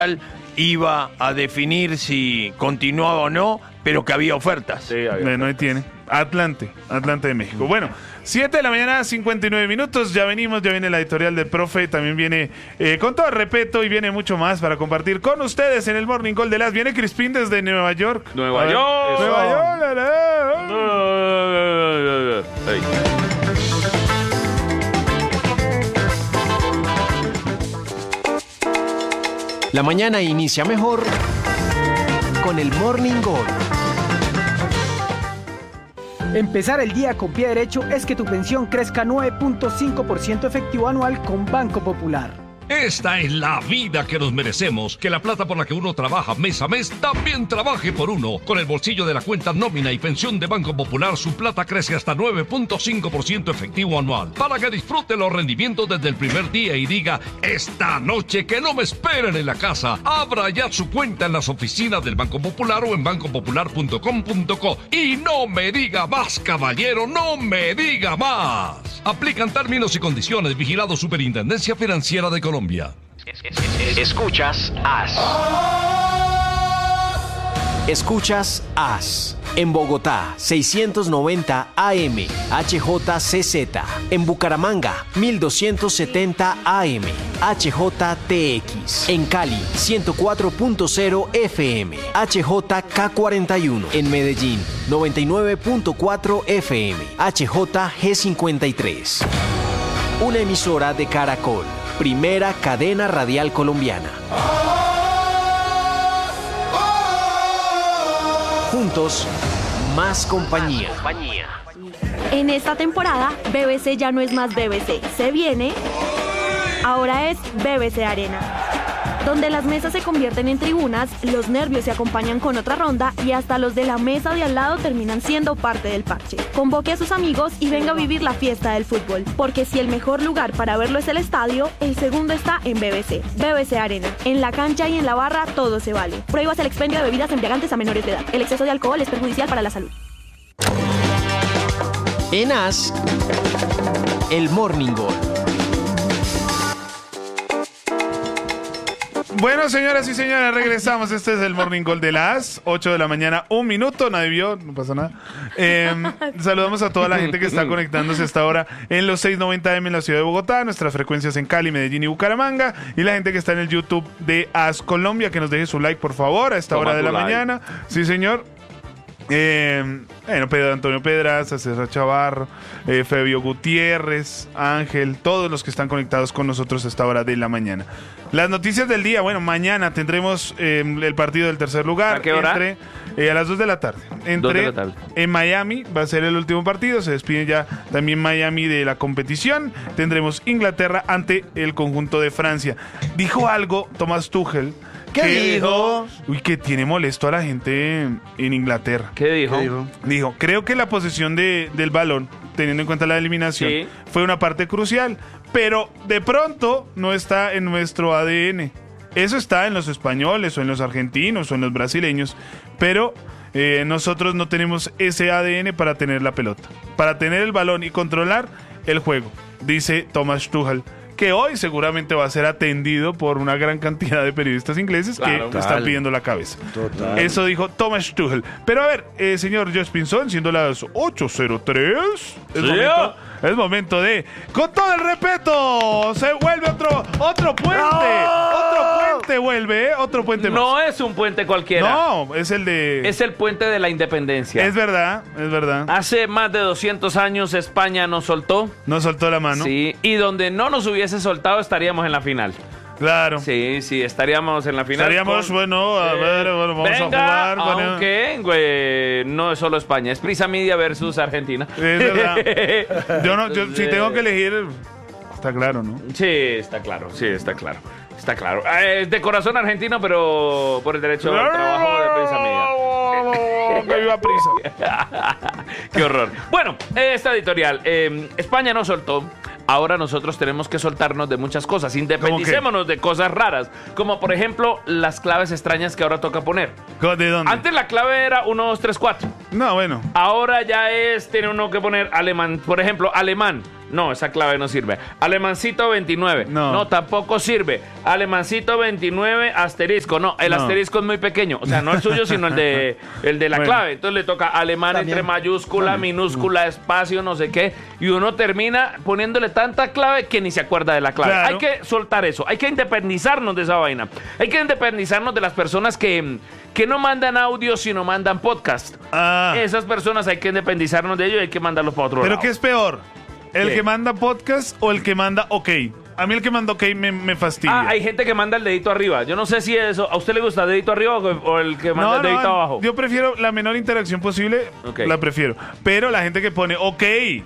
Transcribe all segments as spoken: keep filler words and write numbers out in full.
iba a definir si continuaba o no, pero que había ofertas. Sí, había Bueno, ahí tiene. Atlante, Atlante de México. Bueno, siete de la mañana, cincuenta y nueve minutos. Ya venimos, ya viene la editorial del profe. También viene, eh, con todo respeto, y viene mucho más para compartir con ustedes en el Morning Call de las. Viene Crispín desde Nueva York. Nueva York. Nueva York. la, la. Hey. La mañana inicia mejor con el Morning Call. Empezar el día con pie derecho es que tu pensión crezca nueve punto cinco por ciento efectivo anual con Banco Popular. Esta es la vida que nos merecemos, que la plata por la que uno trabaja mes a mes también trabaje por uno. Con el bolsillo de la cuenta nómina y pensión de Banco Popular, su plata crece hasta nueve punto cinco por ciento efectivo anual, para que disfrute los rendimientos desde el primer día y diga, esta noche que no me esperen en la casa. Abra ya su cuenta en las oficinas del Banco Popular o en banco popular punto com punto co. Y no me diga más, caballero, no me diga más. Aplican términos y condiciones. Vigilado Superintendencia Financiera de Colombia. Escuchas A S. Escuchas A S. En Bogotá, seiscientos noventa A M, H J C Z. En Bucaramanga, mil doscientos setenta A M, H J T X. En Cali, ciento cuatro punto cero F M, H J K cuarenta y uno. En Medellín, noventa y nueve punto cuatro F M, H J G cincuenta y tres. Una emisora de Caracol, primera cadena radial colombiana. Juntos, más compañía. En esta temporada, B B C ya no es más B B C. Se viene, ahora es B B C Arena, donde las mesas se convierten en tribunas, los nervios se acompañan con otra ronda y hasta los de la mesa de al lado terminan siendo parte del parche. Convoque a sus amigos y venga a vivir la fiesta del fútbol, porque si el mejor lugar para verlo es el estadio, el segundo está en B B C. B B C Arena. En la cancha y en la barra todo se vale. Prohíbas el expendio de bebidas embriagantes a menores de edad. El exceso de alcohol es perjudicial para la salud. En A S, el Morning Call. Bueno, señoras y señores, regresamos. Este es el Morning Call de las ocho de la mañana, un minuto, nadie vio, no pasa nada. Eh, saludamos a toda la gente que está conectándose hasta ahora en los seiscientos noventa A M en la ciudad de Bogotá, nuestras frecuencias en Cali, Medellín y Bucaramanga, y la gente que está en el YouTube de A S Colombia, que nos deje su like, por favor, a esta Toma hora de la like. mañana. Sí, señor. Eh, bueno, Pedro Antonio Pedraza, César Chavarro, eh, Fabio Gutiérrez, Ángel, todos los que están conectados con nosotros a esta hora de la mañana. Las noticias del día, bueno, mañana tendremos eh, el partido del tercer lugar. ¿A qué hora? Entre, eh, a las dos de la tarde. Entre, dos de la tarde. En Miami va a ser el último partido, se despide ya también Miami de la competición. Tendremos Inglaterra ante el conjunto de Francia. Dijo algo Thomas Tuchel. ¿Qué dijo? Uy, que tiene molesto a la gente en, en Inglaterra. ¿Qué dijo? ¿Qué dijo? Dijo, creo que la posesión de, del balón, teniendo en cuenta la eliminación, Sí. fue una parte crucial, pero de pronto no está en nuestro A D N. Eso está en los españoles o en los argentinos o en los brasileños, pero eh, nosotros no tenemos ese A D N para tener la pelota, para tener el balón y controlar el juego, dice Thomas Tuchel, que hoy seguramente va a ser atendido por una gran cantidad de periodistas ingleses Claro. que están pidiendo la cabeza. Total. Eso dijo Thomas Tuchel. Pero a ver, eh, señor Josh Pinzón, siendo las ocho cero tres, es, Sí. momento, es momento de, con todo el respeto, se vuelve otro otro puente. ¡No! Otro puente vuelve, ¿eh? Otro puente más. No es un puente cualquiera. No, es el de... Es el puente de la independencia. Es verdad, es verdad. Hace más de doscientos años España nos soltó. No soltó la mano. Sí, y donde no nos hubiese soltado estaríamos en la final. Claro. Sí, sí, estaríamos en la final. Estaríamos, con- bueno, a Eh, ver, bueno, vamos venga, a jugar. bueno. aunque, güey, no es solo España, es Prisa Media versus Argentina. Es verdad. Yo no, yo, si tengo que elegir, está claro, ¿no? Sí, está claro, sí, está claro. Está claro. Eh, de corazón argentino, pero por el derecho al trabajo de Prisa Media. Que viva Prisa. Qué horror. Bueno, esta editorial. eh, España nos soltó. Ahora nosotros tenemos que soltarnos de muchas cosas. Independicémonos de cosas raras. Como por ejemplo, las claves extrañas que ahora toca poner. ¿De dónde? Antes la clave era uno, dos, tres, cuatro. No, bueno. Ahora ya es, tiene uno que poner alemán. Por ejemplo, alemán. No, esa clave no sirve. Alemancito veintinueve. No. No, tampoco sirve. Alemancito veintinueve, asterisco. No, el No. asterisco es muy pequeño. O sea, no el suyo, sino el de, el de la Bueno. clave. Entonces le toca alemán También. entre mayúscula, minúscula, espacio, no sé qué. Y uno termina poniéndole tanta clave que ni se acuerda de la clave. Claro. Hay que soltar eso. Hay que independizarnos de esa vaina. Hay que independizarnos de las personas que, que no mandan audio, sino mandan podcast. Ah. Esas personas hay que independizarnos de ellos y hay que mandarlos para otro ¿Pero lado. qué es peor? ¿El ¿Qué? que manda podcast o el que manda OK? A mí el que manda OK me, me fastidia. Ah, hay gente que manda el dedito arriba. Yo no sé si eso. ¿A usted le gusta el dedito arriba o, o el que manda el dedito abajo? Yo prefiero la menor interacción posible, Ok. la prefiero. Pero la gente que pone OK,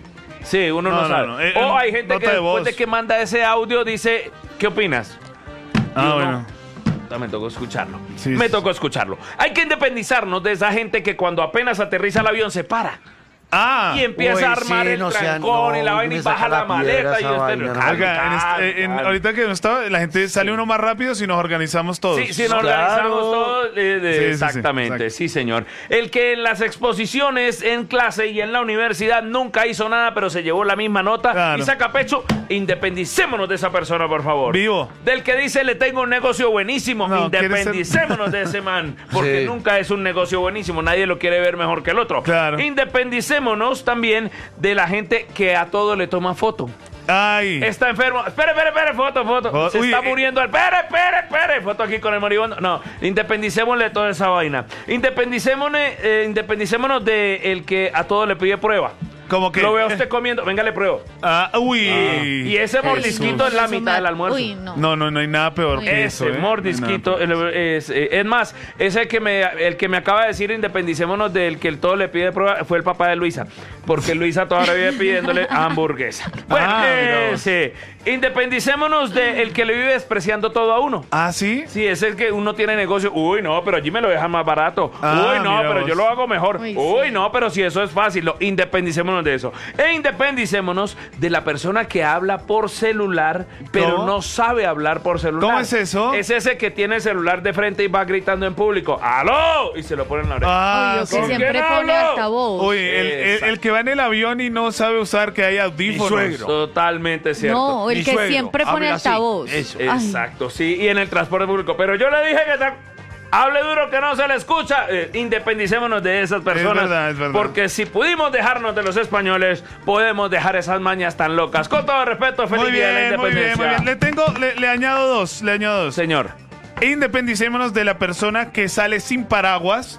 Sí, uno no, No, no, sabe. no, eh, o eh, hay gente nota que de después voz. de que manda ese audio dice, ¿qué opinas? ah, uno- bueno. Ah, Me tocó escucharlo. Sí, me sí, tocó escucharlo. Hay que independizarnos de esa gente que cuando apenas aterriza el avión se para. Ah, Y empieza Uy, a armar sí, el no sean- trancón y la no, vaina y me saca baja la, la piedra maleta y esa usted... vaina, no. Calma, oiga, en este- calma, en- calma. ahorita que no estaba, la gente sale uno más rápido si nos organizamos todos. Sí, si nos Claro. organizamos todos, eh, de- Sí, sí, sí, exactamente, exacto. sí, señor. El que en las exposiciones, en clase y en la universidad nunca hizo nada, pero se llevó la misma nota Claro. y saca pecho, independicémonos de esa persona, por favor. Vivo. Del que dice, le tengo un negocio buenísimo, No, ¿quieres ser- independicémonos de ese man, porque Sí. nunca es un negocio buenísimo, nadie lo quiere ver mejor que el otro. Claro. Independicémonos también de la gente que a todo le toma foto. Ay. Está enfermo. Espere, espere, espere, foto, foto. Oh, Se uy, está eh. muriendo el. Espere, espere, espere. Foto aquí con el moribundo. No, independicémosle de toda esa vaina. Independicémonos, eh, independicémonos de el que a todo le pide prueba. Como que. Lo veo a usted comiendo. Venga, le pruebo. Ah, uy. Y ese mordisquito es la Eso mitad me- del almuerzo. Uy, no. No, no, no hay nada peor Uy. que Ese eso. ¿eh? mordisquito No hay nada es, es, es más, ese que me, el que me acaba de decir independicémonos del que el todo le pide prueba fue el papá de Luisa, porque Luisa todavía vive pidiéndole hamburguesa. Bueno, Ah, mira vos. ese, independicémonos del que le vive despreciando todo a uno. ¿Ah, sí? Sí, ese es que uno tiene negocio. Uy, no, pero allí me lo dejan más barato. Ah, Uy, no, mira pero vos. yo lo hago mejor. Uy, Uy, sí. no, pero si eso es fácil. Lo, independicémonos de eso. E independicémonos de la persona que habla por celular, pero ¿Cómo? no sabe hablar por celular. ¿Cómo es eso? Es ese que tiene el celular de frente y va gritando en público. ¡Aló! Y se lo pone en la oreja. Ah, Obvio sí. que ¿Con siempre quién pone hablo? altavoz. Uy, el, el- el que va en el avión y no sabe usar que hay audífonos. suegro. Totalmente cierto. No, el Mi que suegro siempre pone habla así. altavoz. Eso. Ay. Exacto, sí. Y en el transporte público. Pero yo le dije que ta- hable duro que no se le escucha. Eh, independicémonos de esas personas. verdad, es verdad. Porque si pudimos dejarnos de los españoles, podemos dejar esas mañas tan locas. Con todo respeto, feliz Muy día de la bien, muy bien, independencia. muy bien. Le tengo, le, le añado dos, le añado dos. Señor. Independicémonos de la persona que sale sin paraguas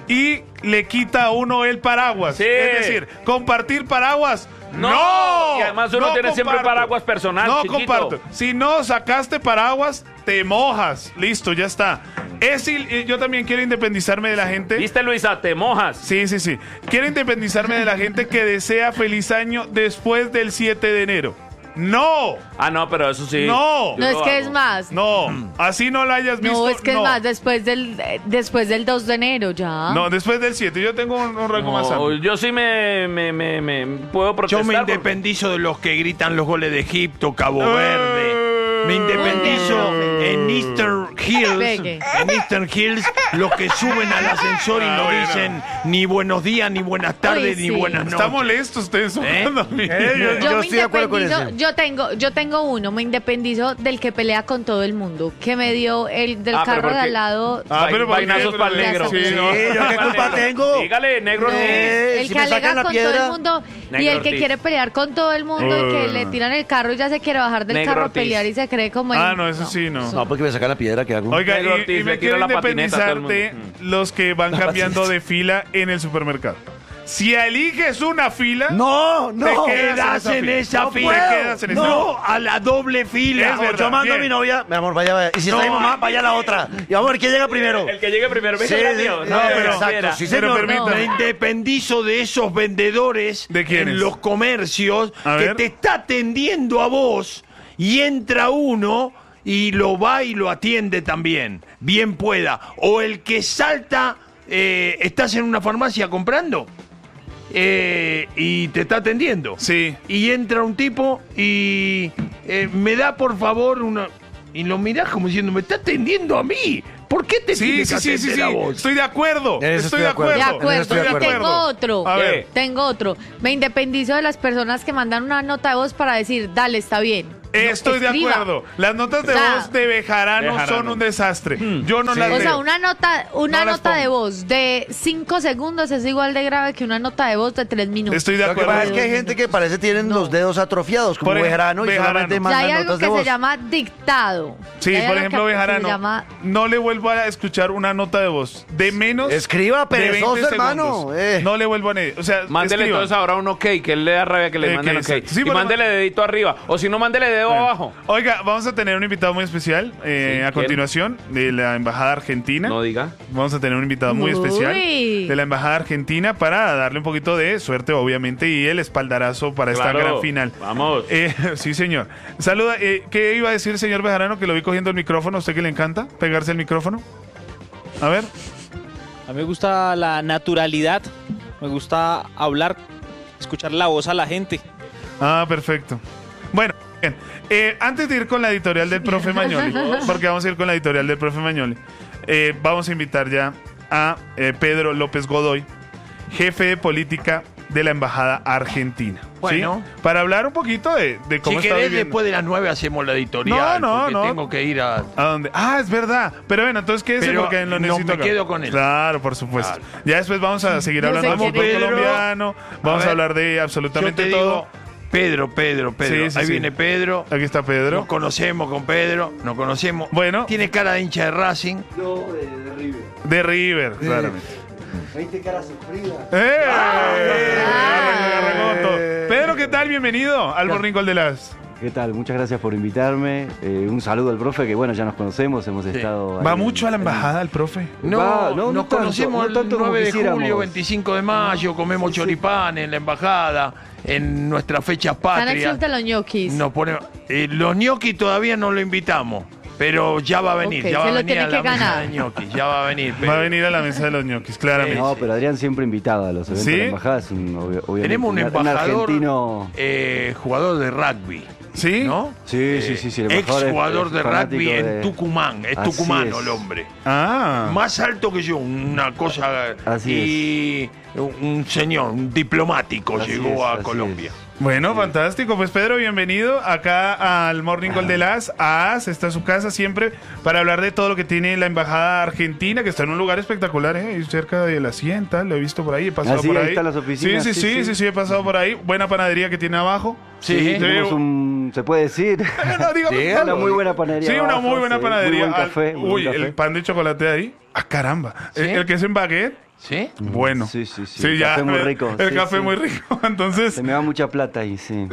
y le quita a uno el paraguas. Sí. Es decir, compartir paraguas. No. No. Y además uno No tiene siempre comparto. paraguas personal, No chiquito. comparto. Si no sacaste paraguas, te mojas. Listo, ya está. Es il- yo también quiero independizarme de la gente. ¿Viste, Luisa? Te mojas. Sí, sí, sí. Quiero independizarme de la gente que desea feliz año después del siete de enero. No. Ah, no, pero eso sí. No. Yo No, es lo que hago. es más. No. Así no la hayas visto. No, es que no. es más, después del, eh, después del dos de enero ya. No, después del siete. Yo tengo un, un rango más No, amplio. yo sí me, me, me, me puedo protestar. Yo me porque- independizo de los que gritan los goles de Egipto, Cabo Eh. Verde. Me independizo Muy en Eastern Hills. Pegue. En Eastern Hills, los que suben al ascensor y Ah, no bueno. dicen ni buenos días, ni buenas tardes, Uy, ni sí. buenas noches. Está molesto usted. ¿Eh? sonando a mí. Eh, Yo, Yo me estoy de acuerdo con independizo, ese. yo tengo, yo tengo uno, me independizo del que pelea con todo el mundo, que me dio el del Ah, pero carro de porque- al lado. Ah, pero ¿por qué? Vainazos Pero- para el negro. Sí, Sí, no. ¿yo qué culpa tengo? Dígale, negro. No, Ortiz. Eh, el si que me alega sacan la con piedra. todo el mundo y Negro el que Ortiz. quiere pelear con todo el mundo y que le tiran el carro y ya se quiere bajar del Negro carro a Ortiz. pelear y se cree como el... Ah, no, eso sí, no. No, porque me sacan la piedra que hago. Oiga, Negro y- Ortiz, y, me le quiero tira la patineta a todo el independizar mundo. de los que van cambiando de fila en el supermercado. Si eliges una fila, No, no. Te Quedas en esa No fila. puedo. Te quedas en esa No, a la doble fila. Es verdad. Yo mando a bien. mi novia, mi amor, vaya, vaya. Y si No. está mi mamá, vaya a la otra. Y vamos a ver quién llega primero. El que llegue primero. Sí, Venga, sí, tío. sí, no, pero- exacto, sí, pero señor. permítame. Me independizo de esos vendedores ¿De quiénes? en los comercios A que ver. te está atendiendo a vos y entra uno y lo va y lo atiende también. Bien pueda. O el que salta, eh, estás en una farmacia comprando eh, y te está atendiendo. Sí. Y entra un tipo y eh, me da por favor una... Y lo mirás como diciendo, me está atendiendo a mí. ¿Por qué te Sí, tiene sí, que sí, sí, atender sí. a vos? Estoy de acuerdo. En eso Estoy de acuerdo. De acuerdo, Estoy de y acuerdo. tengo otro. A ver. Tengo otro. Me independizo de las personas que mandan una nota de voz para decir, dale, está bien. Estoy de escriba. acuerdo. Las notas de O sea, voz de Bejarano, Bejarano. son un desastre. Yo no las O sea, leo. una nota, una No las nota de pongo. voz de cinco segundos es igual de grave que una nota de voz de tres minutos. Estoy de Lo que acuerdo. pasa es que hay gente que parece tienen los dedos atrofiados, como Por ej- Bejarano, y Bejarano. solamente Ya mandan hay algo notas que de se voz. llama dictado. Sí, Ya hay por algo ejemplo, que Bejarano. se llama- No le vuelvo a escuchar una nota de voz. De menos. Escriba, de veinte perezoso, hermano. segundos. Eh. No le vuelvo a. ne- O sea, Mándele escriba. entonces ahora un ok, que él le da rabia que le Eh, manden que ok. exacto. Sí, y bueno, mándele dedito arriba. O si no, mándele dedo Bueno. abajo. Oiga, vamos a tener un invitado muy especial eh, Sí, a ¿quién? continuación de la Embajada Argentina. No diga. Vamos a tener un invitado muy Uy. especial de la Embajada Argentina para darle un poquito de suerte, obviamente, y el espaldarazo para esta Claro. gran final. Vamos. Eh, sí, señor. Saluda. Eh, ¿Qué iba a decir, señor Bejarano, que lo vi cogiendo el micrófono? ¿A usted que le encanta pegarse el micrófono? A ver. A mí me gusta la naturalidad, me gusta hablar, escuchar la voz a la gente. Ah, perfecto. Bueno, bien. Eh, antes de ir con la editorial del profe Mañoli, porque vamos a ir con la editorial del profe Mañoli, eh, vamos a invitar ya a eh, Pedro López Godoy, jefe de política de la Embajada Argentina. ¿sí? Bueno. Para hablar un poquito de, de Si cómo está querés, viviendo. después de las nueve hacemos la editorial. No, no, porque no. tengo que ir a... ¿A dónde? Ah, es verdad. Pero bueno, entonces quédese Pero porque lo no, necesito me acá. quedo con él. Claro, por supuesto. Claro. Ya después vamos a seguir No hablando sé de qué fútbol Pedro. colombiano. Vamos A a, ver, hablar de Yo absolutamente te todo. digo, Pedro, Pedro, Pedro. Sí, sí, Ahí sí. viene Pedro. Aquí está Pedro. Nos conocemos con Pedro, nos conocemos. Bueno. Tiene cara de hincha de Racing. De River, claramente. ¿Veinte caras sufridas? ¡Eh! Ah. Arrancó, arrancó todo. Pedro, ¿qué tal? Bienvenido al Morning Call de las. ¿Qué tal? Muchas gracias por invitarme. Eh, un saludo al profe, que bueno, ya nos conocemos, hemos estado... ¿Va ahí mucho en- a la en- embajada el profe? No, Va, no, no nos tanto, conocemos no tanto el como nueve de julio, quisiéramos. veinticinco de mayo, comemos choripán en la embajada, en nuestras fechas Están patrias. hechos de los ñoquis. Nos ponemos, eh, los ñoquis todavía no lo invitamos, pero ya va a venir, Ok, ya va se a lo venir tiene a la que mesa ganar. de ñoquis, ya va a venir. Va a Pedro. venir a la mesa de los ñoquis, claramente. No, pero Adrián siempre invitado a los eventos ¿Sí? de la embajada. Es un, obvio- obviamente, Tenemos un embajador, argentino... eh, jugador de rugby, ¿Sí? ¿no? Sí, sí, sí, sí. el Ex embajador es- jugador es de fanático rugby en de- Tucumán, es Así tucumano es. el hombre. Ah. Más alto que yo, una cosa. Así y un señor, un diplomático Así llegó es, a así Colombia. Bueno, fantástico. Pues Pedro, bienvenido acá al Morning Call de las A A S. Esta es su casa siempre para hablar de todo lo que tiene la Embajada Argentina, que está en un lugar espectacular, ¿eh? Ahí cerca de la Hacienda, lo he visto por ahí, he pasado Ah, sí, por ahí ahí. están las oficinas, Sí, sí, sí, sí, sí, sí. sí, he pasado por ahí. Buena panadería que tiene abajo. Sí, Sí. Tenemos un... ¿Se puede decir? No, digo, Sí, una muy buena panadería Sí, una abajo, muy buena sí, panadería. muy buen café, Ah, muy Uy, buen café. el pan de chocolate de ahí. Ah, caramba. ¿Sí? El, el que es en baguette. ¿Sí? Bueno. Sí, sí, sí. Sí, el ya. café muy me- rico. El sí, café sí. muy rico. Entonces, Se me va mucha plata ahí, sí.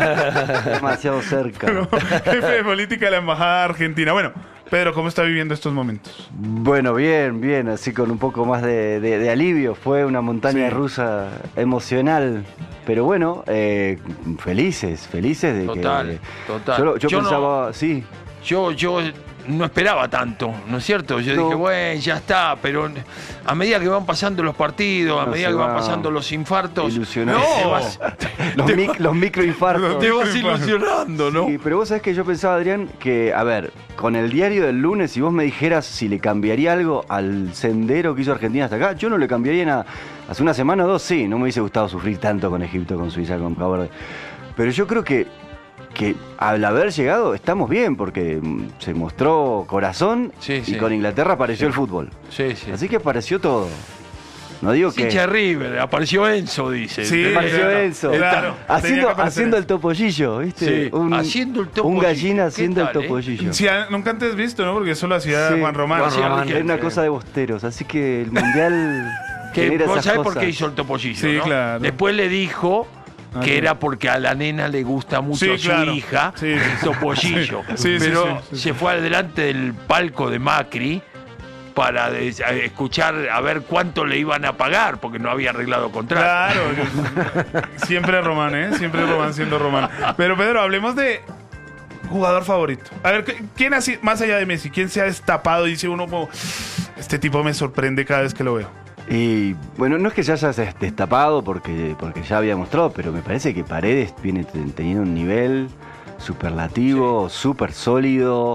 Demasiado cerca. jefe de política de la Embajada Argentina. Bueno, Pedro, ¿cómo está viviendo estos momentos? Bueno, bien, bien, así con un poco más de, de- de alivio. Fue una montaña Sí. rusa emocional, pero bueno, eh, felices, felices de Total, que... total. Yo, lo- yo Yo no- pensaba, sí, Yo, yo no esperaba tanto, ¿no es cierto? Yo No. dije, bueno, ya está, pero a medida que van pasando los partidos, a No, medida se que van va pasando los infartos, ilusionando. te vas, los, te mic- los microinfartos. te vas ilusionando, ¿no? Sí, pero vos sabés que yo pensaba, Adrián, que, a ver, con el diario del lunes, si vos me dijeras si le cambiaría algo al sendero que hizo Argentina hasta acá, yo no le cambiaría nada. Hace una semana o dos, sí, no me hubiese gustado sufrir tanto con Egipto, con Suiza, con Cabo Verde. Pero yo creo que, que al haber llegado estamos bien, porque mm, se mostró corazón Sí, y sí. con Inglaterra apareció el fútbol. Sí, sí. Así que apareció todo. No digo que... Hincha de River, apareció Enzo, dice. Sí, Apareció claro, Enzo. claro. Haciendo, Tenía que aparecer haciendo el Enzo. topollillo, ¿viste? Sí, haciendo el topollillo. Un gallina ¿Qué haciendo tal, el eh? topollillo. Sí, ah, nunca antes visto, ¿no? Porque eso lo hacía Sí. Juan Román. Juan Sí, Román. Es una cosa de bosteros, así que el mundial Que, genera ¿Vos esas sabés cosas. por qué hizo el topollillo? Sí, ¿no? claro. Después le dijo Ah, que sí. era porque a la nena le gusta mucho Sí, a su claro. hija Sí, sí, el sí. topollillo. Sí, sí, pero sí, sí, sí. se fue adelante del palco de Macri para de- a escuchar a ver cuánto le iban a pagar porque no había arreglado contrato. Claro. Siempre Román, ¿eh? Siempre Román siendo Román. Pero Pedro, hablemos de jugador favorito. A ver, ¿quién así, más allá de Messi, quién se ha destapado y dice uno como, este tipo me sorprende cada vez que lo veo? Y bueno, no es que se haya des- destapado porque, porque ya había mostrado, pero me parece que Paredes viene ten- teniendo un nivel superlativo, súper sólido,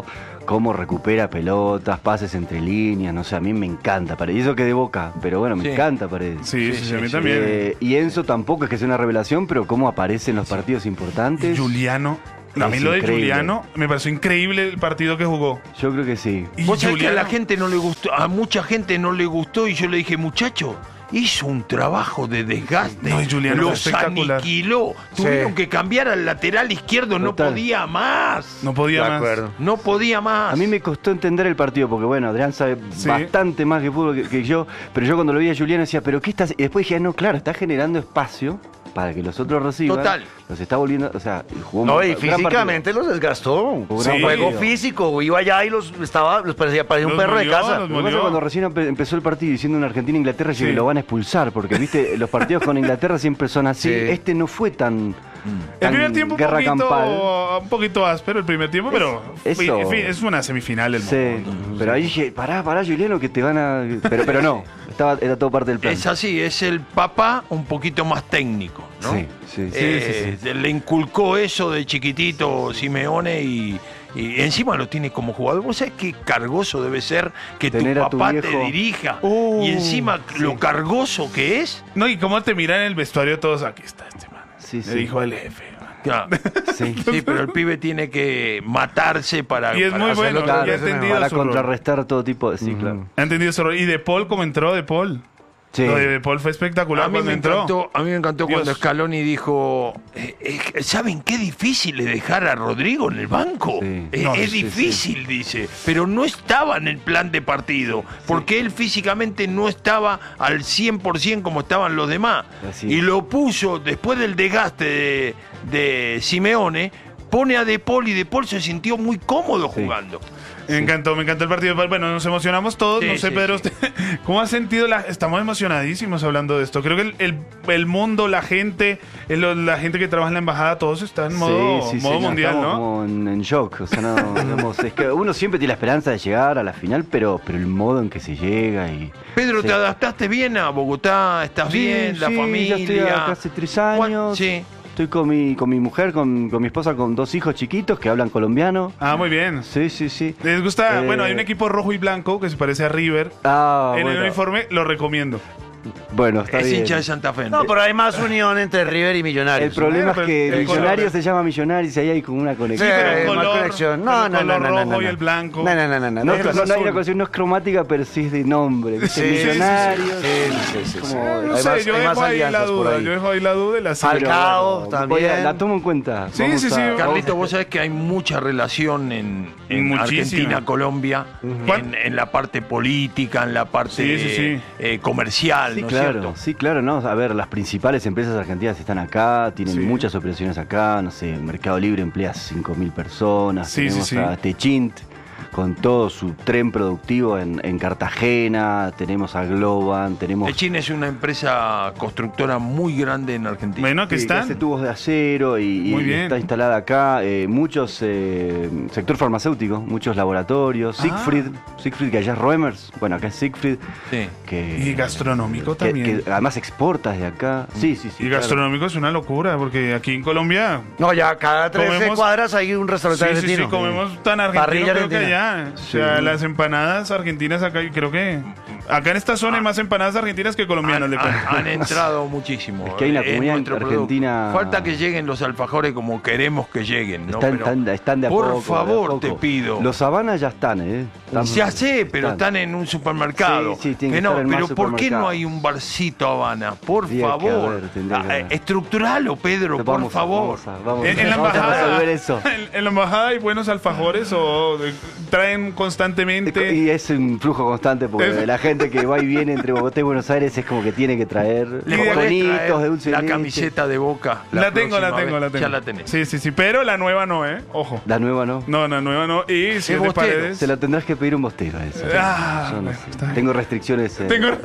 cómo recupera pelotas, pases entre líneas, no sé, a mí me encanta Paredes. Y eso que de Boca, pero bueno, me Sí. encanta Paredes. Sí, sí, sí, a mí también. Eh, y Enzo tampoco es que sea una revelación, pero cómo aparece en los partidos importantes. Juliano. A mí Es lo de increíble. Juliano me pareció increíble el partido que jugó. Yo creo que sí. Y Vos sabés que a la Juliano- gente no le gustó, a mucha gente no le gustó y yo le dije, muchacho, hizo un trabajo de desgaste. No, y Juliano los fue espectacular. aniquiló. Tuvieron que cambiar al lateral izquierdo, no Total. podía más. No podía De más. acuerdo. No podía más. A mí me costó entender el partido, porque bueno, Adrián sabe Sí. bastante más de fútbol que, que yo, pero yo cuando lo vi a Juliano decía, ¿pero qué estás? Y después dije, ah, no, claro, está generando espacio para que los otros reciban. Total. Los está volviendo, o sea, jugó No, un y gran partido. físicamente los desgastó. Jugó un Sí. gran Juego partido. físico, iba allá y los estaba, los parecía, parecía un Los perro de molió, casa. los Lo que pasa es que cuando recién empe- empezó el partido diciendo en Argentina Inglaterra, yo Sí. que lo van a expulsar, porque viste, los partidos con Inglaterra siempre son así. Sí. Este no fue tan. El tan primer tiempo un guerra campal. poquito, un poquito áspero, el primer tiempo, pero eso- fi- fi- es una semifinal el Sí, mundo. pero ahí dije, pará, pará, Juliano, que te van a. Pero, pero no, estaba, era todo parte del plan. Es así, es el papá un poquito más técnico, ¿no? Sí, sí, sí. Eh, Le inculcó eso de chiquitito Simeone y, y encima lo tiene como jugador. ¿Vos sabés qué cargoso debe ser que Tener tu a tu papá te viejo. dirija? Uh, y encima lo cargoso que es. No, y cómo te miran en el vestuario todos, aquí está este man. Sí, Le sí. dijo el jefe. Claro. Sí. Sí, pero el pibe tiene que matarse para. Y es para muy hacerlo bueno, todo. claro, ya ha es mejor. entendido Para su rol. contrarrestar todo tipo de. Sí, claro. Ha entendido su rol. Y De Paul, como entró De Paul. Sí. Lo de De Paul fue espectacular A mí, cuando me entró. encantó, a mí me encantó Dios. cuando Scaloni dijo, eh, eh, ¿saben qué difícil es dejar a Rodrigo en el banco? Sí. Eh, No, es sí, difícil, dice, pero no estaba en el plan de partido, porque él físicamente no estaba al cien por ciento como estaban los demás. Así Y es. lo puso, después del desgaste de, de Simeone, pone a De Paul y De Paul se sintió muy cómodo Sí. jugando. Me encantó, me encantó el partido. Bueno, nos emocionamos todos. Sí, no sé, sí, Pedro, sí. usted, ¿cómo ha sentido? La, estamos emocionadísimos hablando de esto. Creo que el, el, el mundo, la gente, el- la gente que trabaja en la embajada, todos están en modo, Sí, sí, modo sí, no, mundial, estamos ¿no? como en, en shock. O sea, no, digamos, es que uno siempre tiene la esperanza de llegar a la final, pero, pero el modo en que se llega y. Pedro, Sí. ¿te adaptaste bien a Bogotá? ¿Estás Sí, bien? ¿La sí, familia? Ya estoy acá hace tres ¿Cuán- años. Sí. Estoy con mi, con mi mujer, con, con mi esposa, con dos hijos chiquitos que hablan colombiano. Ah, muy bien. Sí, sí, sí. ¿Les gusta? Eh, Bueno, hay un equipo rojo y blanco que se parece a River. Ah, en el bueno. uniforme lo recomiendo. Bueno, está Es bien. hincha de Santa Fe. No, pero hay más unión entre River y Millonarios. El problema Bueno, es que pero el Millonarios color- se llama Millonarios y ahí hay como una Sí, conexión. pero el hay más color- conexión. pero No, el no, no, color no, no, rojo no, y no. el blanco. No, no, no, no, no. No, Déjalo no, no hay azul. una conexión, no es cromática, pero sí es de nombre. ¿viste? Sí, sí, sí, sí. Millonarios. Sí, sí, sí, sí. como- No Hay sé, más- yo hay dejo más ahí la alianzas por duda. ahí. Yo dejo ahí la duda de la Pero, Falcao bueno, también. voy a- la tomo en cuenta. Sí, Vamos sí, sí. a- Carlito, vos sabés que hay mucha relación en, en Muchísima. Argentina-Colombia, ¿Cuál? en, en la parte política, en la parte Sí, sí, sí. eh, comercial, Sí, ¿no es claro, cierto? sí, claro, no. A ver, las principales empresas argentinas están acá, tienen Sí. muchas operaciones acá, no sé, Mercado Libre emplea cinco mil personas, Sí, sí, tenemos sí. a Techint con todo su tren productivo en, en Cartagena, tenemos a Globan, tenemos... Techin es una empresa constructora muy grande en Argentina. Bueno, que Sí, que están. hace tubos de acero y, y Muy bien. está instalada acá. eh, muchos, eh, sector farmacéutico, muchos laboratorios. Ah. Siegfried, Siegfried, que allá es Roemers, bueno, acá es Siegfried. Sí. Que, Y gastronómico que- también. que además exporta desde acá. Sí, sí, sí. Y claro. gastronómico es una locura, porque aquí en Colombia. No, ya cada tres Comemos- cuadras hay un Sí, restaurante sí, sí, argentino. comemos tan argentino Parrilla creo que argentina. allá. O sea, Sí. las empanadas argentinas acá, y creo que acá en esta zona hay más empanadas argentinas que colombianas. Han, le han- cuento. han entrado muchísimo. Es que hay una Es comunidad nuestro argentina- producto. Falta que lleguen los alfajores como queremos que lleguen, ¿no? Están, Pero, están- están de a por poco, de a favor, poco. te pido. Los Habanas ya están, ¿eh? Están- Ya sé, pero están en un supermercado. Sí, sí, tienen Que que no, estar en más pero ¿por qué no supermercados. hay un barcito Habana? Por Tendría que favor. haber, tendría que Ah, haber. Estructuralo, Pedro, por Vamos a- favor. vamos a- vamos En, en la vamos a embajada, resolver eso. En, en la embajada hay buenos alfajores o de- traen constantemente. Y es un flujo constante porque Es- la gente que va y viene entre Bogotá y Buenos Aires es como que tiene que traer Le podés podés bonitos de dulce de la leche. camiseta de Boca. La, tengo, la próxima tengo, vez. la tengo. Ya la tenés. Sí, sí, sí. Pero la nueva no, ¿eh? Ojo. La nueva no. No, la nueva no. Y si es de bostero. paredes. Se la tendrás que pedir un bostero a eso. Ah, Yo no bueno, sé. está bien. Tengo restricciones. eh, Tengo-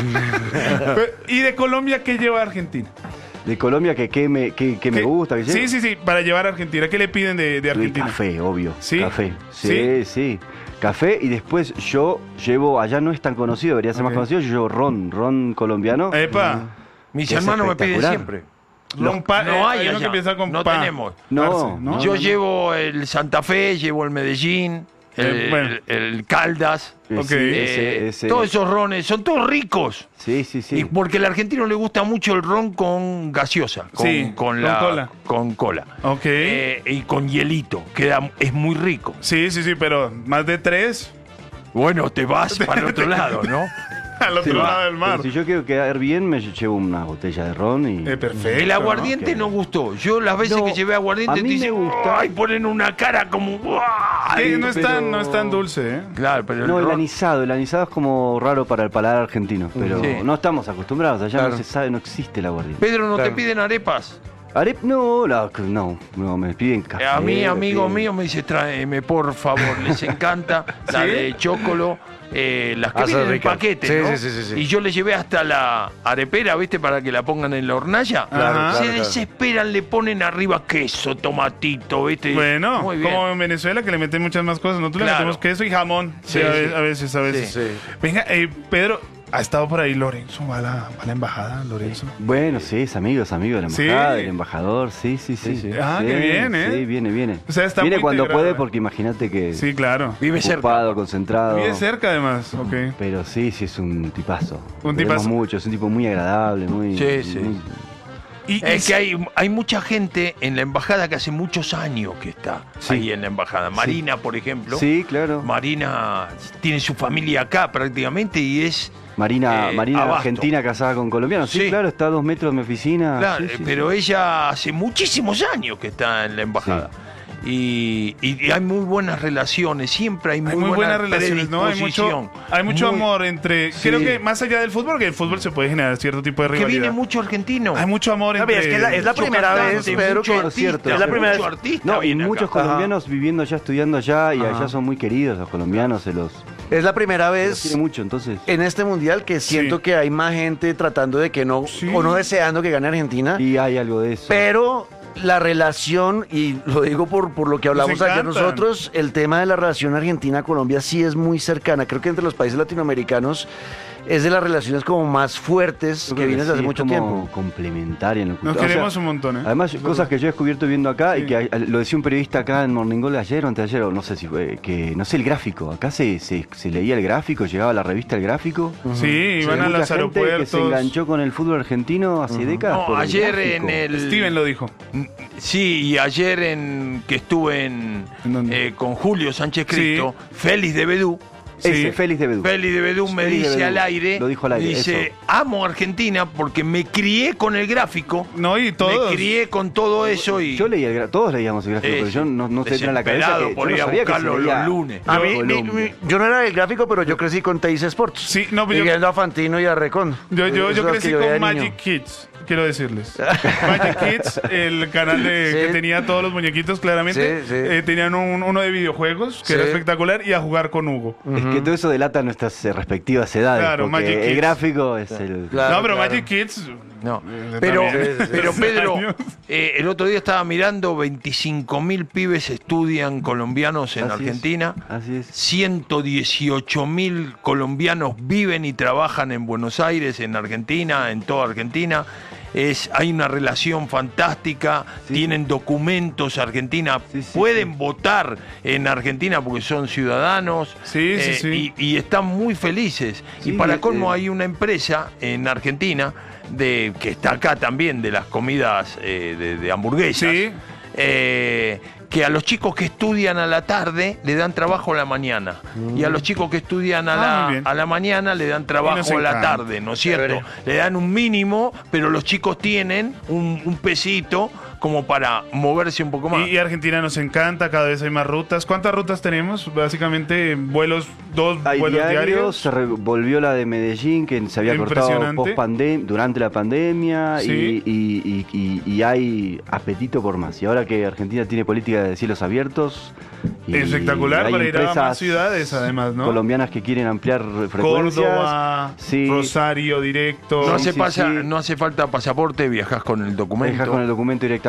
¿Y de Colombia qué lleva Argentina? De Colombia que, que me, que, que me ¿Qué? gusta. Que Sí, lleve. sí, sí. Para llevar a Argentina. ¿Qué le piden de, de Y Argentina? Café, obvio. ¿Sí? Café. ¿Sí? Sí, sí. Café y después yo llevo, allá no es tan conocido, debería ser Ok. más conocido, yo llevo ron, ron colombiano. Epa. Mis Es hermanos me piden espectacular. siempre. Ron pa- no eh, hay hay uno allá. que empieza con no pa. tenemos. No, Parce, ¿no? no. Yo llevo el Santa Fe, llevo el Medellín, el, Eh, bueno. el- el Caldas, Eh, sí, eh, ese- ese- todos esos rones, son todos ricos. Sí, sí, sí. Y porque al argentino le gusta mucho el ron con gaseosa, con, Sí, con con la, cola. con cola. Ok. Eh, y con hielito, queda, es muy rico. Sí, sí, sí, pero más de tres Bueno, te vas para el otro lado, ¿no? al otro Sí, va. lado del mar. Pero si yo quiero quedar bien, me llevo una botella de ron y... Eh, perfecto. El aguardiente ¿no? no gustó. Yo las veces No, que llevé aguardiente a te mí me dicen, gusta. ay, ponen una cara como... Sí, "Ay". no, es pero- tan, no es tan dulce, ¿eh? Claro, pero No, el el ron- anisado, el anisado es como raro para el paladar argentino, pero Sí. no estamos acostumbrados, allá Claro. no se sabe, no existe el aguardiente. Pedro, ¿no Claro. te piden arepas? Arep, no, la- no, no, me piden café. Eh, a mí, me amigo piden- mío, me dice, tráeme, por favor. Les encanta la ¿Sí? de chocolo, eh, las que Ah, vienen son en ricas. paquete, Sí, ¿no? sí, sí, sí, sí. Y yo le llevé hasta la arepera, ¿viste? Para que la pongan en la hornalla. Claro, Se claro, claro. desesperan, le ponen arriba queso, tomatito, ¿viste? Bueno, Muy bien. como en Venezuela que le meten muchas más cosas. Nosotros Claro. le metemos queso y jamón. Sí, Sí, a, sí. ve- a veces, a veces. Sí. Venga, eh, Pedro, ha estado por ahí Lorenzo, va a la, va a la embajada, Lorenzo. Bueno, sí, es amigo, es amigo de la Sí. embajada, del embajador, sí, sí, sí. Ah, Sí, qué bien, ¿eh? Sí, viene, viene. O sea, está viene muy cuando integrado, puede ¿eh? porque imagínate que Sí, claro. Vive cerca. ocupado, concentrado. Vive cerca además, ok. Pero sí, sí es un tipazo. Un Lo queremos tipazo. mucho, es un tipo muy agradable, muy... Sí, sí. muy- Y, Es y- que hay, hay mucha gente en la embajada que hace muchos años que está Sí. ahí en la embajada. Marina, por ejemplo. Sí, claro. Marina tiene su familia acá prácticamente y es... Marina, Eh, Marina Abasto. argentina casada con colombianos. Sí, Sí. claro, está a dos metros de mi oficina. Claro, Sí, sí, pero sí. ella hace muchísimos años que está en la embajada. Y, y- y hay muy buenas relaciones, siempre hay muy, hay muy buena buenas relaciones, ¿no? Hay mucho, predisposición. hay mucho Muy- amor entre... Sí. Creo que más allá del fútbol, que el fútbol se puede generar cierto tipo de Que rivalidad. viene mucho argentino. Hay mucho amor No, entre... mira, es que la- es la Mucho primera cantante, vez, Pedro, mucho que- artista, cierto. es la primera mucho vez- artista No, y viene muchos acá. colombianos viviendo allá, estudiando allá, y Ajá. allá son muy queridos los colombianos, se los, Es la primera se los vez quiere mucho, entonces... en este mundial que siento Sí. que hay más gente tratando de que no, Sí. o no deseando que gane Argentina, Y hay algo de eso. pero la relación, y lo digo por, por lo que hablamos Nos ayer encantan. nosotros, el tema de la relación Argentina-Colombia sí es muy cercana. Creo que entre los países latinoamericanos es de las relaciones como más fuertes Yo que creo vienen desde sí, hace es mucho como tiempo. complementaria en lo Nos cultural. O sea, queremos un montón, ¿eh? Además, Es cosas verdad. que yo he descubierto viendo acá, Sí. y que hay- lo decía un periodista acá en Morning Gold ayer o antes de ayer, o no sé si fue, que no sé el gráfico. Acá se, se, se leía el gráfico, llegaba a la revista el gráfico. Sí, iban Hay a mucha los gente aeropuertos. que se enganchó con el fútbol argentino hace décadas. No, por el ayer gráfico. en el... Steven lo dijo. Sí, y ayer en que estuve en, ¿En dónde? eh, con Julio Sánchez Cristo, Félix de Bedú, Ese, Sí. Félix de Bedú. Félix de Bedú me Félix de dice Bedú. al aire, Lo dijo al aire, dice, eso. amo Argentina porque me crié con el gráfico, No, y todos. me crié con todo eso y... Yo leía el gra- todos leíamos el gráfico, Eh, pero yo no, no te entra en la cabeza desesperado que por yo ir no a sabía que se buscarlo leía los lunes. A mí, mi- Colombia. mi- yo no era del gráfico, pero yo crecí con Teis Sports. Sí, no, pero yo- Siguiendo a Fantino y a Recon. Yo, yo, Esas yo las crecí que veía con de Magic niño. Kids, quiero decirles. Magic Kids, el canal de, Sí. que tenía todos los muñequitos, claramente. Sí, sí. Eh, tenían un- uno de videojuegos, que Sí. era espectacular, y a jugar con Hugo. Es que todo eso delata nuestras eh, respectivas edades. Claro, porque Magic el Kids. gráfico es el. Claro, no, pero claro. Magic Kids... No, eh, pero, también. pero Pedro, Años. eh, el otro día estaba mirando, veinticinco mil pibes estudian colombianos en Así es, Argentina. Así es. ciento dieciocho mil colombianos viven y trabajan en Buenos Aires, en Argentina, en toda Argentina. Es, hay una relación fantástica, Sí. tienen documentos Argentina, Sí, sí, pueden sí. votar en Argentina porque son ciudadanos. Sí, sí, eh, sí. Y, y están muy felices. Sí, y para eh, colmo eh. hay una empresa en Argentina de, que está acá también, de las comidas eh, de, de hamburguesas. Sí. eh, que a los chicos que estudian a la tarde le dan trabajo a la mañana. Y a los chicos que estudian a, Ah, muy la, bien. a la mañana le dan nos trabajo a la encanta. tarde, ¿no es cierto? Chévere. Le dan un mínimo, pero los chicos tienen un, un pesito como para moverse un poco más. Y, y Argentina nos encanta, cada vez hay más rutas. ¿Cuántas rutas tenemos? Básicamente vuelos, dos Hay vuelos diarios, diarios. se re- volvió la de Medellín, que se había cortado Impresionante. post pandem- durante la pandemia, Sí. y, y- y- y- y hay apetito por más. Y ahora que Argentina tiene política de cielos abiertos, y Espectacular hay para ir a más empresas ciudades, además, ¿no? colombianas que quieren ampliar frecuencias. Córdoba, Sí. Rosario directo. no, sí, hace sí, pasa- sí. no hace falta pasaporte, viajas con el documento. Dejas con el documento directamente.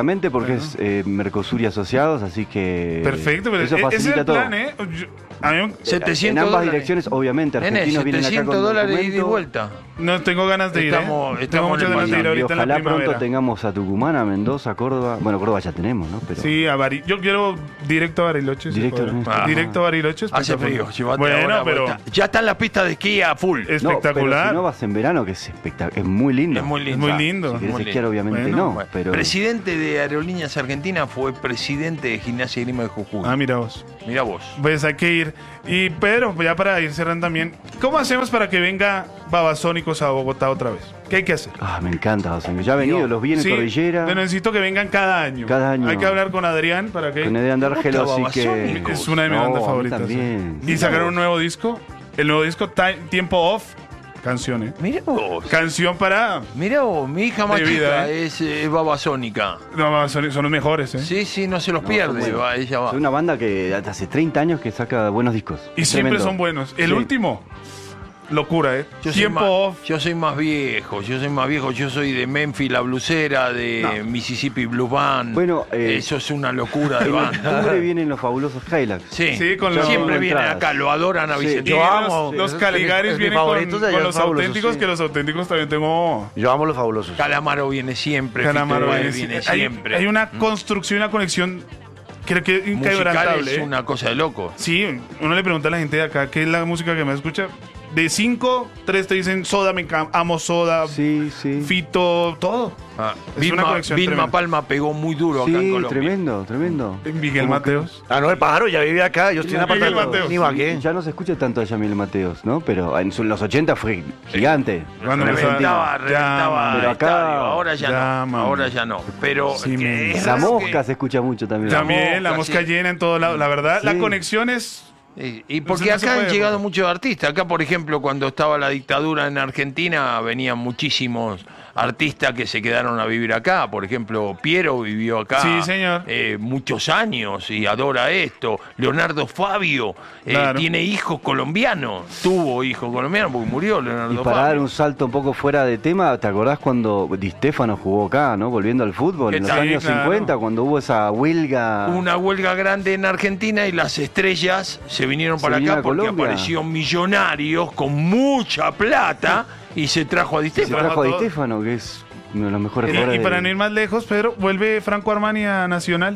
perfectamente porque es eh, Mercosur y asociados, así que Perfecto, pero eso ese es facilita el todo. plan, ¿eh? Yo- a mí- setecientos en ambas dólares. direcciones, obviamente, Nene, argentinos vienen acá setecientos con dólares ida y documento. vuelta. no tengo ganas de ir, Estamos- ¿eh? Tengo estamos muchas en el ganas de ir país. Y ahorita en la ojalá primavera. pronto tengamos a Tucumán, a Mendoza, a Córdoba. Bueno, Córdoba ya tenemos, ¿no? Pero Sí, a Bari- yo quiero directo a Bariloche. si Directo, puedo. ah. Directo a Bariloche. Hace espectacular. frío, llévate Bueno, ahora, pero porque está- ya están las pistas de esquí a full. No, pero espectacular. si no vas en verano, que es espectacular, es muy lindo. Es muy lindo. Es muy lindo. Si querés Muy esquiar, lindo. obviamente Bueno, no, Bueno, pero Presidente de Aerolíneas Argentinas fue presidente de Gimnasia y Grima de Jujuy. Ah, mira vos. Mira vos. Pues hay que ir. Y Pedro, ya para ir cerrando también, ¿cómo hacemos para que venga Babasónicos a Bogotá otra vez? ¿Qué hay que hacer? ah, me encanta, o sea, ya ha venido, los vi en Sí, Cordillera, pero necesito que vengan cada año. Cada año. Hay que hablar con Adrián para que... con Edrián D'Argelo, gusta así que Babasónicos? Es una de mis No, bandas a mí favoritas. también. Y sacaron un nuevo disco. El nuevo disco, Ti- Tiempo Off. Canción, ¿eh? Mira vos. Canción para... Mira vos, mi hija más De vida, chica ¿eh? es eh, babasónica. No, son, son los mejores, ¿eh? Sí, sí, no se los No, pierde. son buenos. va, ella va. Es una banda que hace treinta años que saca buenos discos. Y Es siempre tremendo. son buenos. El Sí. último, locura, ¿eh? Yo soy, Tiempo más, Off. yo soy más viejo, yo soy más viejo, yo soy de Memphis, la blusera, de No. Mississippi Blues Band. Bueno, eh, eso es una locura de En banda. octubre vienen los fabulosos Highlights. Sí, Sí, con los- siempre con vienen entradas. acá, lo adoran a Sí, Vicente. Y yo los, amo. los Es- Caligaris es mi vienen con, favorito de allá, con los los fabulosos, auténticos, sí. que los auténticos también tengo... Yo amo los fabulosos. Calamaro viene siempre, Calamaro Fito viene Páez viene hay, siempre. hay una construcción, una conexión, creo que Musical inquebrantable. es ¿eh? una cosa de loco. Sí, uno le pregunta a la gente de acá qué es la música que más escucha. De cinco, tres te dicen Soda, me encanta, amo Soda, Sí, sí. Fito, todo. Ah, Es una Vilma, conexión Vilma tremenda. Palma pegó muy duro acá en Sí, Colombia. tremendo, tremendo. Miguel Mateos. Ah, no, el pájaro ya vive acá. Yo estoy en Miguel apartamento. Mateos. Ni Ibagué. Ya no se escucha tanto a Yamil Mateos, ¿no? Pero en su- los ochenta fue gigante. Cuando Reventaba, empezaba- reventaba Llama. Pero acá- estadio. Ahora ya Llama. no. Ahora ya no. Pero Sí, que me- es La raro mosca que- se escucha mucho también. También, la mosca, mosca sí. llena en todo lado. La verdad, la Sí. conexión es... Y, y porque no se acá han puede, llegado porque- muchos artistas. Acá, por ejemplo, cuando estaba la dictadura en Argentina, venían muchísimos artistas que se quedaron a vivir acá. Por ejemplo, Piero vivió acá Sí, señor. eh, muchos años y adora esto. Leonardo Fabio eh, Claro. tiene hijos colombianos. Tuvo hijos colombianos porque murió Leonardo Y para Fabio. dar un salto un poco fuera de tema, ¿te acordás cuando Di Stefano jugó acá, ¿no? Volviendo al fútbol, en los Sí, años claro. cincuenta, cuando hubo esa huelga. Una huelga grande en Argentina y las estrellas se vinieron Se para vinieron acá a porque Colombia. apareció Millonarios con mucha plata y se trajo a Di Se Stefano. trajo a Di todo. Stefano, que es uno de los mejores Y, jugadores. y para de- no ir más lejos, Pedro, vuelve Franco Armani a Nacional.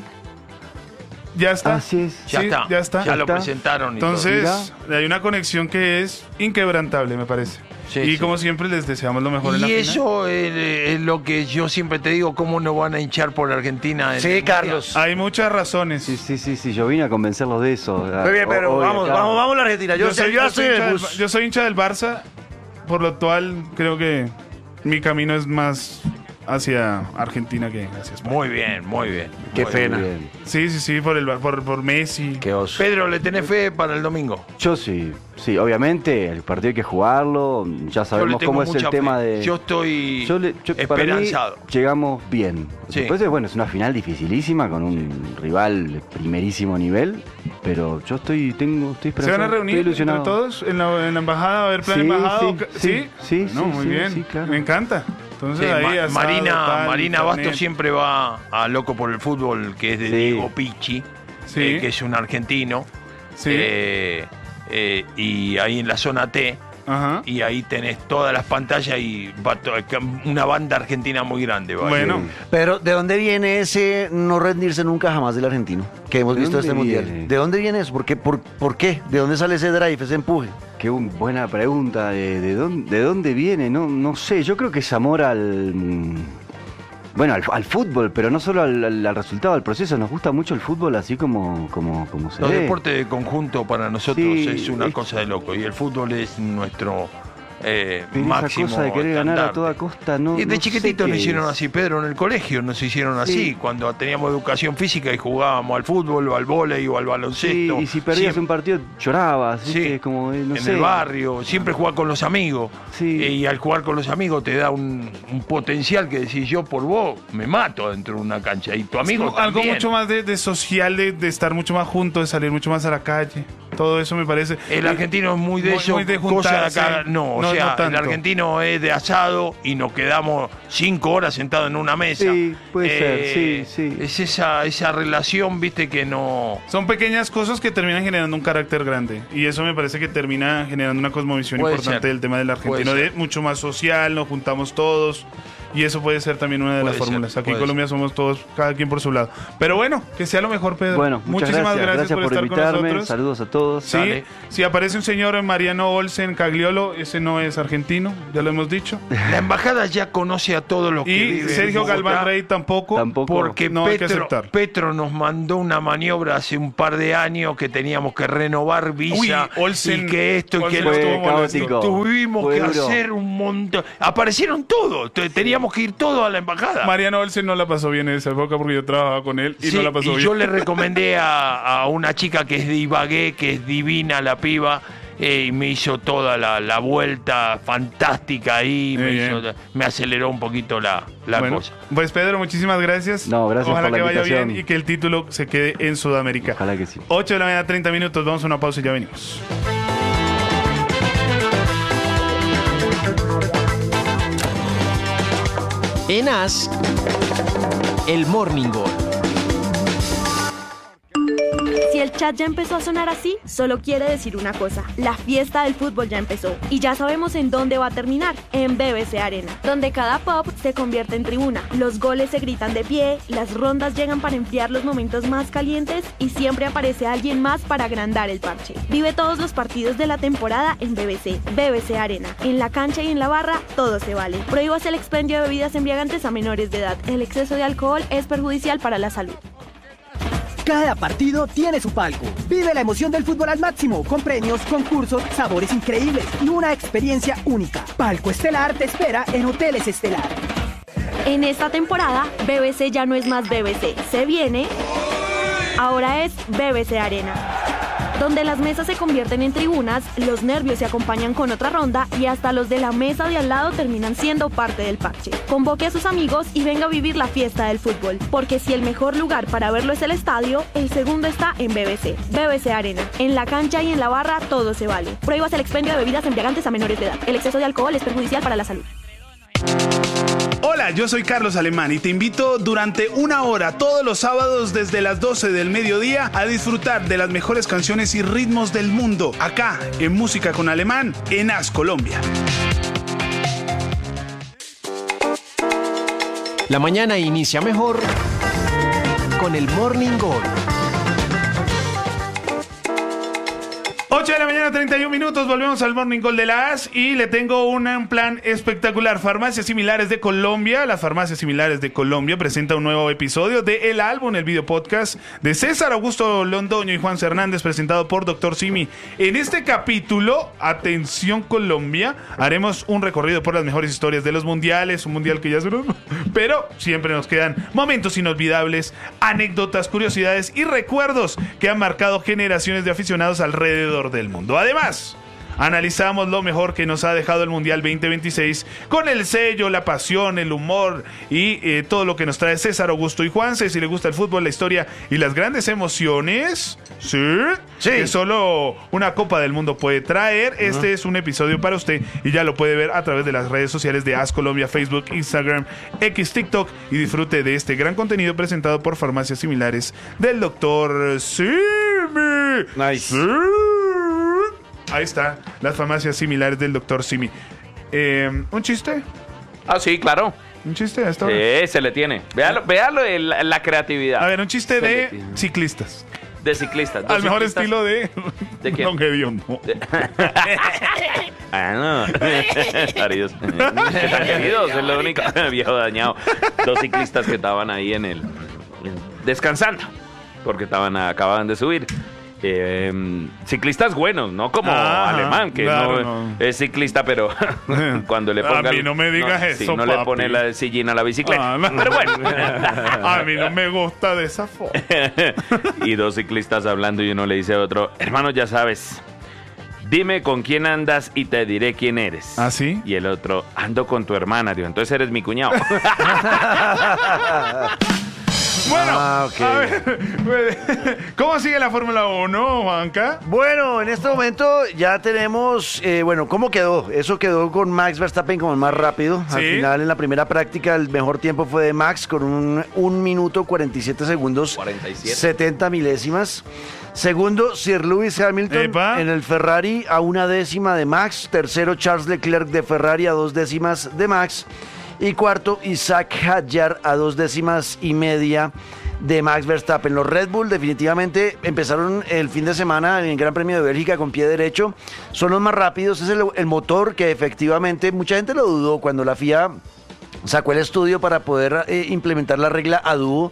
Ya está. Así es. Ya Sí, está, ya está. ya lo está. presentaron. Y Entonces, hay una conexión que es inquebrantable, me parece. Sí, y sí. como siempre, les deseamos lo mejor todo. en la Y final. eso eh, es lo que yo siempre te digo, cómo no van a hinchar por Argentina. en Sí, el Mundial? Carlos. Hay muchas razones. Sí, sí, sí, sí, yo vine a convencerlos de eso. Muy bien, pero Hoy vamos, acá. vamos, vamos a la Argentina. Yo, Yo soy, yo yo estoy soy en hincha el del, bus. yo soy hincha del Barça, por lo cual creo que mi camino es más hacia Argentina que hacia España. Muy bien, muy bien. Qué muy pena. bien. Bien. Sí, sí, sí, por, el, por, por Messi. Qué oso. Pedro, ¿le tenés fe para el domingo? Yo sí, sí, obviamente, el partido hay que jugarlo, ya Yo le sabemos tengo cómo es el mucha fe. tema de... Yo estoy Yo le- yo- para mí esperanzado. llegamos bien. Sí. Después, bueno, es una final dificilísima con un rival de primerísimo nivel, pero yo estoy, tengo, estoy ¿Se van a esperanzado, reunir estoy entre ilusionado. todos en la, en la embajada a ver plan Sí, embajada? sí, o qué- sí, sí, No, sí, muy sí, bien. sí, claro. Me encanta. Entonces Sí, ahí Ma- asado, Marina, tal, Marina internet. Basto siempre va a Loco por el Fútbol, que es de Sí. Diego Picci, Sí. eh, que es un argentino. Sí. Eh, eh, y ahí en la zona T, Ajá. y ahí tenés todas las pantallas y va to- una banda argentina muy grande. va. Bueno, Pero, ¿de dónde viene ese no rendirse nunca jamás del argentino? Que hemos ¿De visto este dónde mundial. viene? ¿De dónde viene eso? ¿Por qué? ¿Por, por qué? ¿De dónde sale ese drive, ese empuje? Qué un- buena pregunta, ¿de, de dónde, de dónde viene? No, no sé, yo creo que es amor al... mm, Bueno, al, al fútbol, pero no solo al, al- al resultado, al proceso. Nos gusta mucho el fútbol así como, como, como se Los ve. deportes de conjunto para nosotros Sí, es una es- cosa de loco, y el fútbol es nuestro eh, Pero máximo esa cosa de querer ganar a estandarte. toda costa, no. Y de no chiquitito sé nos qué hicieron es. así, Pedro, en el colegio nos hicieron así, Sí. cuando teníamos educación física y jugábamos al fútbol o al vóley o al Sí, baloncesto. y si perdías Siempre- un partido llorabas, Sí, ¿viste? Como, eh, no en sé. el barrio, siempre jugar con los amigos. Sí. Eh, Y al jugar con los amigos te da un, un potencial que decís, yo por vos me mato dentro de una cancha. Y tu amigo algo también. mucho más de, de social, de, de estar mucho más juntos, de salir mucho más a la calle. todo eso me parece. El argentino es muy de muy, eso, muy de cosa de juntarse. acá. No, o No, sea, no tanto. el argentino es de asado y nos quedamos cinco horas sentados en una mesa. Sí, puede Eh, ser, sí, sí. Es esa, esa relación, viste, que no... Son pequeñas cosas que terminan generando un carácter grande. Y eso me parece que termina generando una cosmovisión Puede importante ser. del tema del argentino. Puede De ser. mucho más social, nos juntamos todos. Y eso puede ser también una de Puede las ser, fórmulas. Aquí en puede Colombia somos todos, cada quien por su lado. Pero bueno, que sea lo mejor, Pedro. Bueno, muchas muchísimas gracias. gracias, Gracias por estar invitarme. con nosotros. Saludos a todos. Sí, Dale. si aparece un señor Mariano Olsen Cagliolo, ese no es argentino, ya lo hemos dicho. La embajada ya conoce a todos los que Y viven en Sergio Bogotá, Galván Rey tampoco. Tampoco. porque no hay que Petro, aceptar. Petro nos mandó una maniobra hace un par de años que teníamos que renovar visa Uy, Olsen- y que esto y que Olsen lo Fue estuvo caótico. tuvimos Fue que duro. hacer un montón. Aparecieron todos, te- teníamos que ir todos a la embajada. Mariano Olsen no la pasó bien en esa época porque yo trabajaba con él y Sí, no la pasó y bien. yo le recomendé a, a una chica que es de Ibagué, que es divina la piba, eh, y me hizo toda la, la vuelta fantástica ahí, me, Muy hizo- bien. me aceleró un poquito la, la Bueno, cosa. pues Pedro, muchísimas gracias. No, gracias Ojalá por la que vaya invitación. bien y que el título se quede en Sudamérica. Ojalá que sí. ocho de la mañana, treinta minutos. Vamos a una pausa y ya venimos. En As, el Morning Gol. Si el chat ya empezó a sonar así, solo quiere decir una cosa: la fiesta del fútbol ya empezó. Y ya sabemos en dónde va a terminar: en B B C Arena, donde cada pop se convierte en tribuna. Los goles se gritan de pie, las rondas llegan para enfriar los momentos más calientes y siempre aparece alguien más para agrandar el parche. Vive todos los partidos de la temporada en B B C. B B C Arena. En la cancha y en la barra, todo se vale. Prohíbas el expendio de bebidas embriagantes a menores de edad. El exceso de alcohol es perjudicial para la salud. Cada partido tiene su palco. Vive la emoción del fútbol al máximo, con premios, concursos, sabores increíbles y una experiencia única. Palco Estelar te espera en Hoteles Estelar. En esta temporada, B B C ya no es más B B C. Se viene... Ahora es B B C Arena, donde las mesas se convierten en tribunas, los nervios se acompañan con otra ronda y hasta los de la mesa de al lado terminan siendo parte del parche. Convoque a sus amigos y venga a vivir la fiesta del fútbol, porque si el mejor lugar para verlo es el estadio, el segundo está en B B C. B B C Arena. En la cancha y en la barra todo se vale. Prohíbas el expendio de bebidas embriagantes a menores de edad. El exceso de alcohol es perjudicial para la salud. Hola, yo soy Carlos Alemán y te invito durante una hora todos los sábados desde las doce del mediodía a disfrutar de las mejores canciones y ritmos del mundo, acá en Música con Alemán, en As Colombia. La mañana inicia mejor con el Morning Gol. ocho de la mañana, treinta y un minutos, volvemos al Morning Call de la A S y le tengo una- un plan espectacular. Farmacias Similares de Colombia, las Farmacias Similares de Colombia presenta un nuevo episodio de El Álbum, el video podcast de César Augusto Londoño y Juan Hernández, presentado por doctor Simi. En este capítulo, atención Colombia, haremos un recorrido por las mejores historias de los mundiales, un mundial que ya se nos... pero siempre nos quedan momentos inolvidables, anécdotas, curiosidades y recuerdos que han marcado generaciones de aficionados alrededor del mundo. Además, analizamos lo mejor que nos ha dejado el Mundial veinte veintiséis con el sello, la pasión, el humor y eh, todo lo que nos trae César Augusto y Juanse. Si le gusta el fútbol, la historia y las grandes emociones, ¿sí? Sí. Que solo una Copa del Mundo puede traer. Este es un episodio para usted y ya lo puede ver a través de las redes sociales de As Colombia, Facebook, Instagram, X, TikTok, y disfrute de este gran contenido presentado por Farmacias Similares del doctor Simi. Nice. Sí. Ahí está, las farmacias similares del doctor Simi. Eh, ¿Un chiste? Ah, sí, claro. ¿Un chiste a esta hora? Eh, se le tiene. Véalo, véalo en la, la creatividad. A ver, un chiste Se le de tiene. ciclistas. De ciclistas. dos Al mejor ciclistas. estilo de... ¿De quién? Don Hediondo. Ah, no. Queridos. ¿Qué tan queridos? Es lo único. Viejo dañado. Dos ciclistas que estaban ahí en el... descansando. Porque estaban acababan de subir. Eh, ciclistas buenos, no como Ajá, Alemán, que claro, no, no. es ciclista, pero cuando le A ponga... mí no me digas no, eso, sí, no le papi. pone la sillín a la bicicleta. Ah, no. Pero bueno. A mí no me gusta de esa forma. Y dos ciclistas hablando y uno le dice a otro: hermano, ya sabes, dime con quién andas y te diré quién eres. ¿Ah, sí? Y el otro: ando con tu hermana. Digo, entonces eres mi cuñado. Bueno, Ah, ok. a ver, ¿cómo sigue la Fórmula uno, Juanca? Bueno, en este momento ya tenemos, eh, bueno, ¿cómo quedó? Eso quedó con Max Verstappen como el más rápido. Al Sí. final, en la primera práctica, el mejor tiempo fue de Max con un, un minuto cuarenta y siete segundos, cuarenta y siete. setenta milésimas. Segundo, Sir Lewis Hamilton Epa. en el Ferrari a una décima de Max. Tercero, Charles Leclerc de Ferrari a dos décimas de Max. Y cuarto, Isaac Hadjar a dos décimas y media de Max Verstappen. Los Red Bull definitivamente empezaron el fin de semana en el Gran Premio de Bélgica con pie derecho. Son los más rápidos. Es el, el motor que efectivamente mucha gente lo dudó cuando la F I A sacó el estudio para poder eh, implementar la regla a dúo.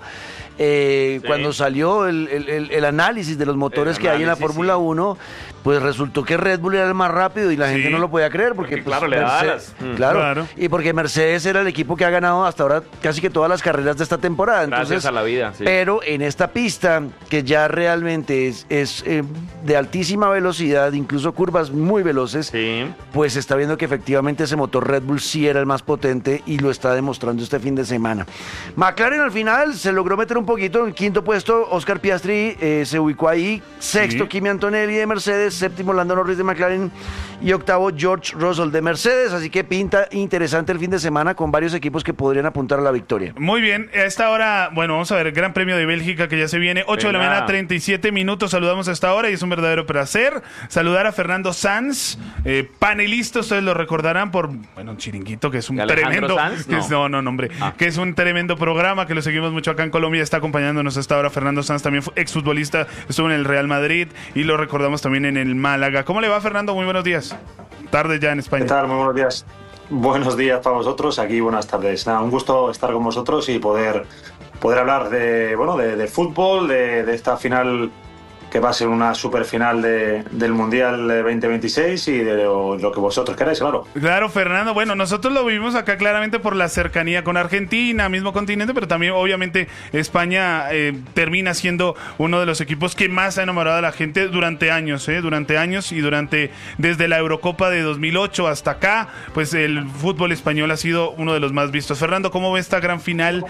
Eh, Sí. Cuando salió el, el- el- el análisis de los motores El que hay en la análisis, Fórmula sí. uno, pues resultó que Red Bull era el más rápido y la Sí. gente no lo podía creer porque, Porque, pues, claro, le da Merce- alas. Mm. claro, Claro. y porque Mercedes era el equipo que ha ganado hasta ahora casi que todas las carreras de esta temporada. Gracias Entonces, a la vida, sí. pero en esta pista que ya realmente es, es, eh, de altísima velocidad, incluso curvas muy veloces, Sí. pues se está viendo que efectivamente ese motor Red Bull sí era el más potente y lo está demostrando este fin de semana. McLaren al final se logró meter un poquito en el quinto puesto. Oscar Piastri eh, se ubicó ahí. Sexto, Sí. Kimi Antonelli de Mercedes. Séptimo, Lando Norris de McLaren. Y octavo, George Russell de Mercedes. Así que pinta interesante el fin de semana con varios equipos que podrían apuntar a la victoria. Muy bien, a esta hora, bueno, vamos a ver el Gran Premio de Bélgica que ya se viene, ocho de la Venga. mañana, treinta y siete minutos, saludamos a esta hora y es un verdadero placer saludar a Fernando Sanz, eh, panelista, ustedes lo recordarán por, bueno, un chiringuito que es un ¿De Alejandro tremendo, Sanz? que es- No. no, no, no, hombre, Ah. que es un tremendo programa que lo seguimos mucho acá en Colombia, está acompañándonos a esta hora Fernando Sanz, también fue exfutbolista, estuvo en el Real Madrid y lo recordamos también en el Málaga. ¿Cómo le va, Fernando? Muy buenos días. Tarde ya en España. ¿Qué tal? Muy buenos días. Buenos días para vosotros. Aquí buenas tardes. Nada, un gusto estar con vosotros y poder, poder hablar de, bueno, de, de fútbol, de, de esta final que va a ser una super final de, del Mundial veinte veintiséis y de lo, de lo que vosotros queráis, claro. Claro, Fernando. Bueno, nosotros lo vivimos acá claramente por la cercanía con Argentina, mismo continente, pero también obviamente España eh, termina siendo uno de los equipos que más ha enamorado a la gente durante años, ¿eh? Durante años y durante desde la Eurocopa de dos mil ocho hasta acá, pues el fútbol español ha sido uno de los más vistos. Fernando, ¿cómo ve esta gran final?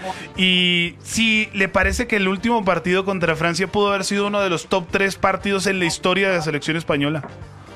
Y si le parece que el último partido contra Francia pudo haber sido uno de los top tres partidos en la historia de la selección española.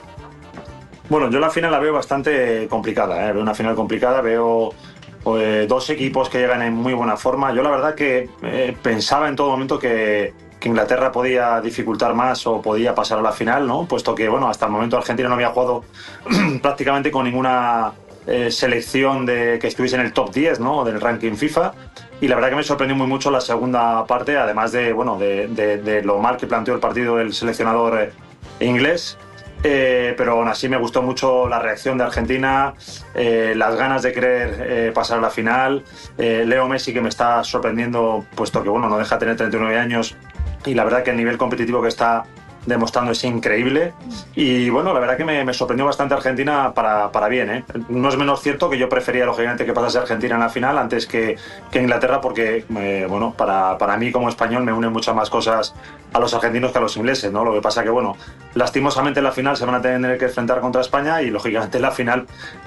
Bueno, yo la final la veo bastante complicada, ¿eh? Veo una final complicada, veo eh, dos equipos que llegan en muy buena forma. Yo la verdad que eh, pensaba en todo momento que, que Inglaterra podía dificultar más o podía pasar a la final, ¿no? Puesto que, bueno, hasta el momento Argentina no había jugado prácticamente con ninguna eh, selección de, que estuviese en el top diez, ¿no? Del ranking FIFA. Y la verdad que me sorprendió muy mucho la segunda parte, además de, bueno, de, de, de lo mal que planteó el partido el seleccionador eh, inglés. Eh, pero aún así me gustó mucho la reacción de Argentina, eh, las ganas de querer eh, pasar a la final. Eh, Leo Messi, que me está sorprendiendo, puesto que bueno, no deja de tener treinta y nueve años y la verdad que el nivel competitivo que está demostrando es increíble. Y bueno, la verdad que me, me sorprendió bastante Argentina para, para bien, ¿eh? No es menos cierto que yo prefería lógicamente que pasase Argentina en la final antes que, que Inglaterra, porque eh, bueno, para, para mí como español me unen muchas más cosas a los argentinos que a los ingleses, ¿no? Lo que pasa que bueno, lastimosamente en la final se van a tener que enfrentar contra España y lógicamente en la final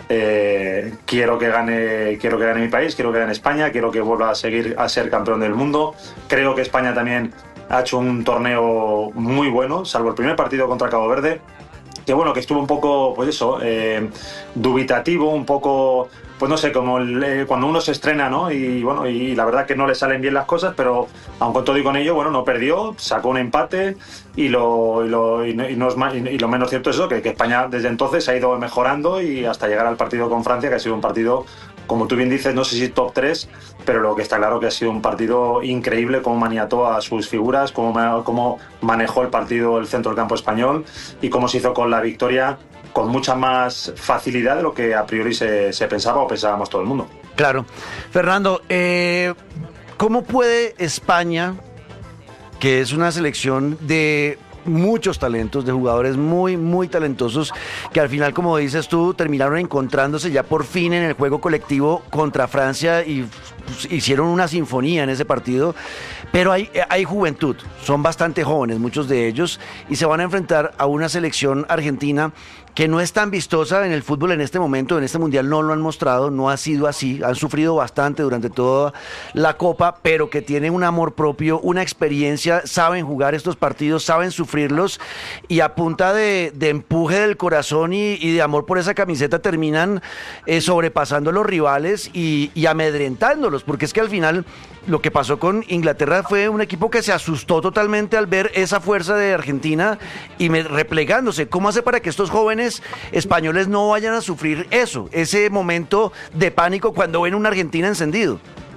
eh, quiero que gane quiero que gane mi país, quiero que gane España, quiero que vuelva a seguir a ser campeón del mundo. Creo que España también ha hecho un torneo muy bueno, salvo el primer partido contra Cabo Verde, que bueno, que estuvo un poco, pues eso, eh, dubitativo, un poco, pues no sé, como el, eh, cuando uno se estrena, ¿no? Y bueno, y la verdad que no le salen bien las cosas, pero aun con todo y con ello, bueno, no perdió, sacó un empate y lo, y lo, y no, y no es más, y, y lo menos cierto es eso, que, que España desde entonces ha ido mejorando y hasta llegar al partido con Francia, que ha sido un partido, como tú bien dices, no sé si top tres, pero lo que está claro que ha sido un partido increíble, cómo maniató a sus figuras, cómo, ma- cómo manejó el partido el centro del campo español y cómo se hizo con la victoria con mucha más facilidad de lo que a priori se, se pensaba o pensábamos todo el mundo. Claro. Fernando, eh, ¿cómo puede España, que es una selección de muchos talentos, de jugadores muy, muy talentosos, que al final, como dices tú, terminaron encontrándose ya por fin en el juego colectivo contra Francia y pues, hicieron una sinfonía en ese partido, pero hay, hay juventud, son bastante jóvenes muchos de ellos y se van a enfrentar a una selección argentina que no es tan vistosa en el fútbol en este momento, en este mundial no lo han mostrado, no ha sido así, han sufrido bastante durante toda la Copa, pero que tienen un amor propio, una experiencia, saben jugar estos partidos, saben sufrirlos y a punta de, de empuje del corazón y, y de amor por esa camiseta terminan eh, sobrepasando a los rivales y, y amedrentándolos, porque es que al final lo que pasó con Inglaterra fue un equipo que se asustó totalmente al ver esa fuerza de Argentina y me, replegándose. ¿Cómo hace para que estos jóvenes españoles no vayan a sufrir eso, ese momento de pánico cuando ven una Argentina encendido?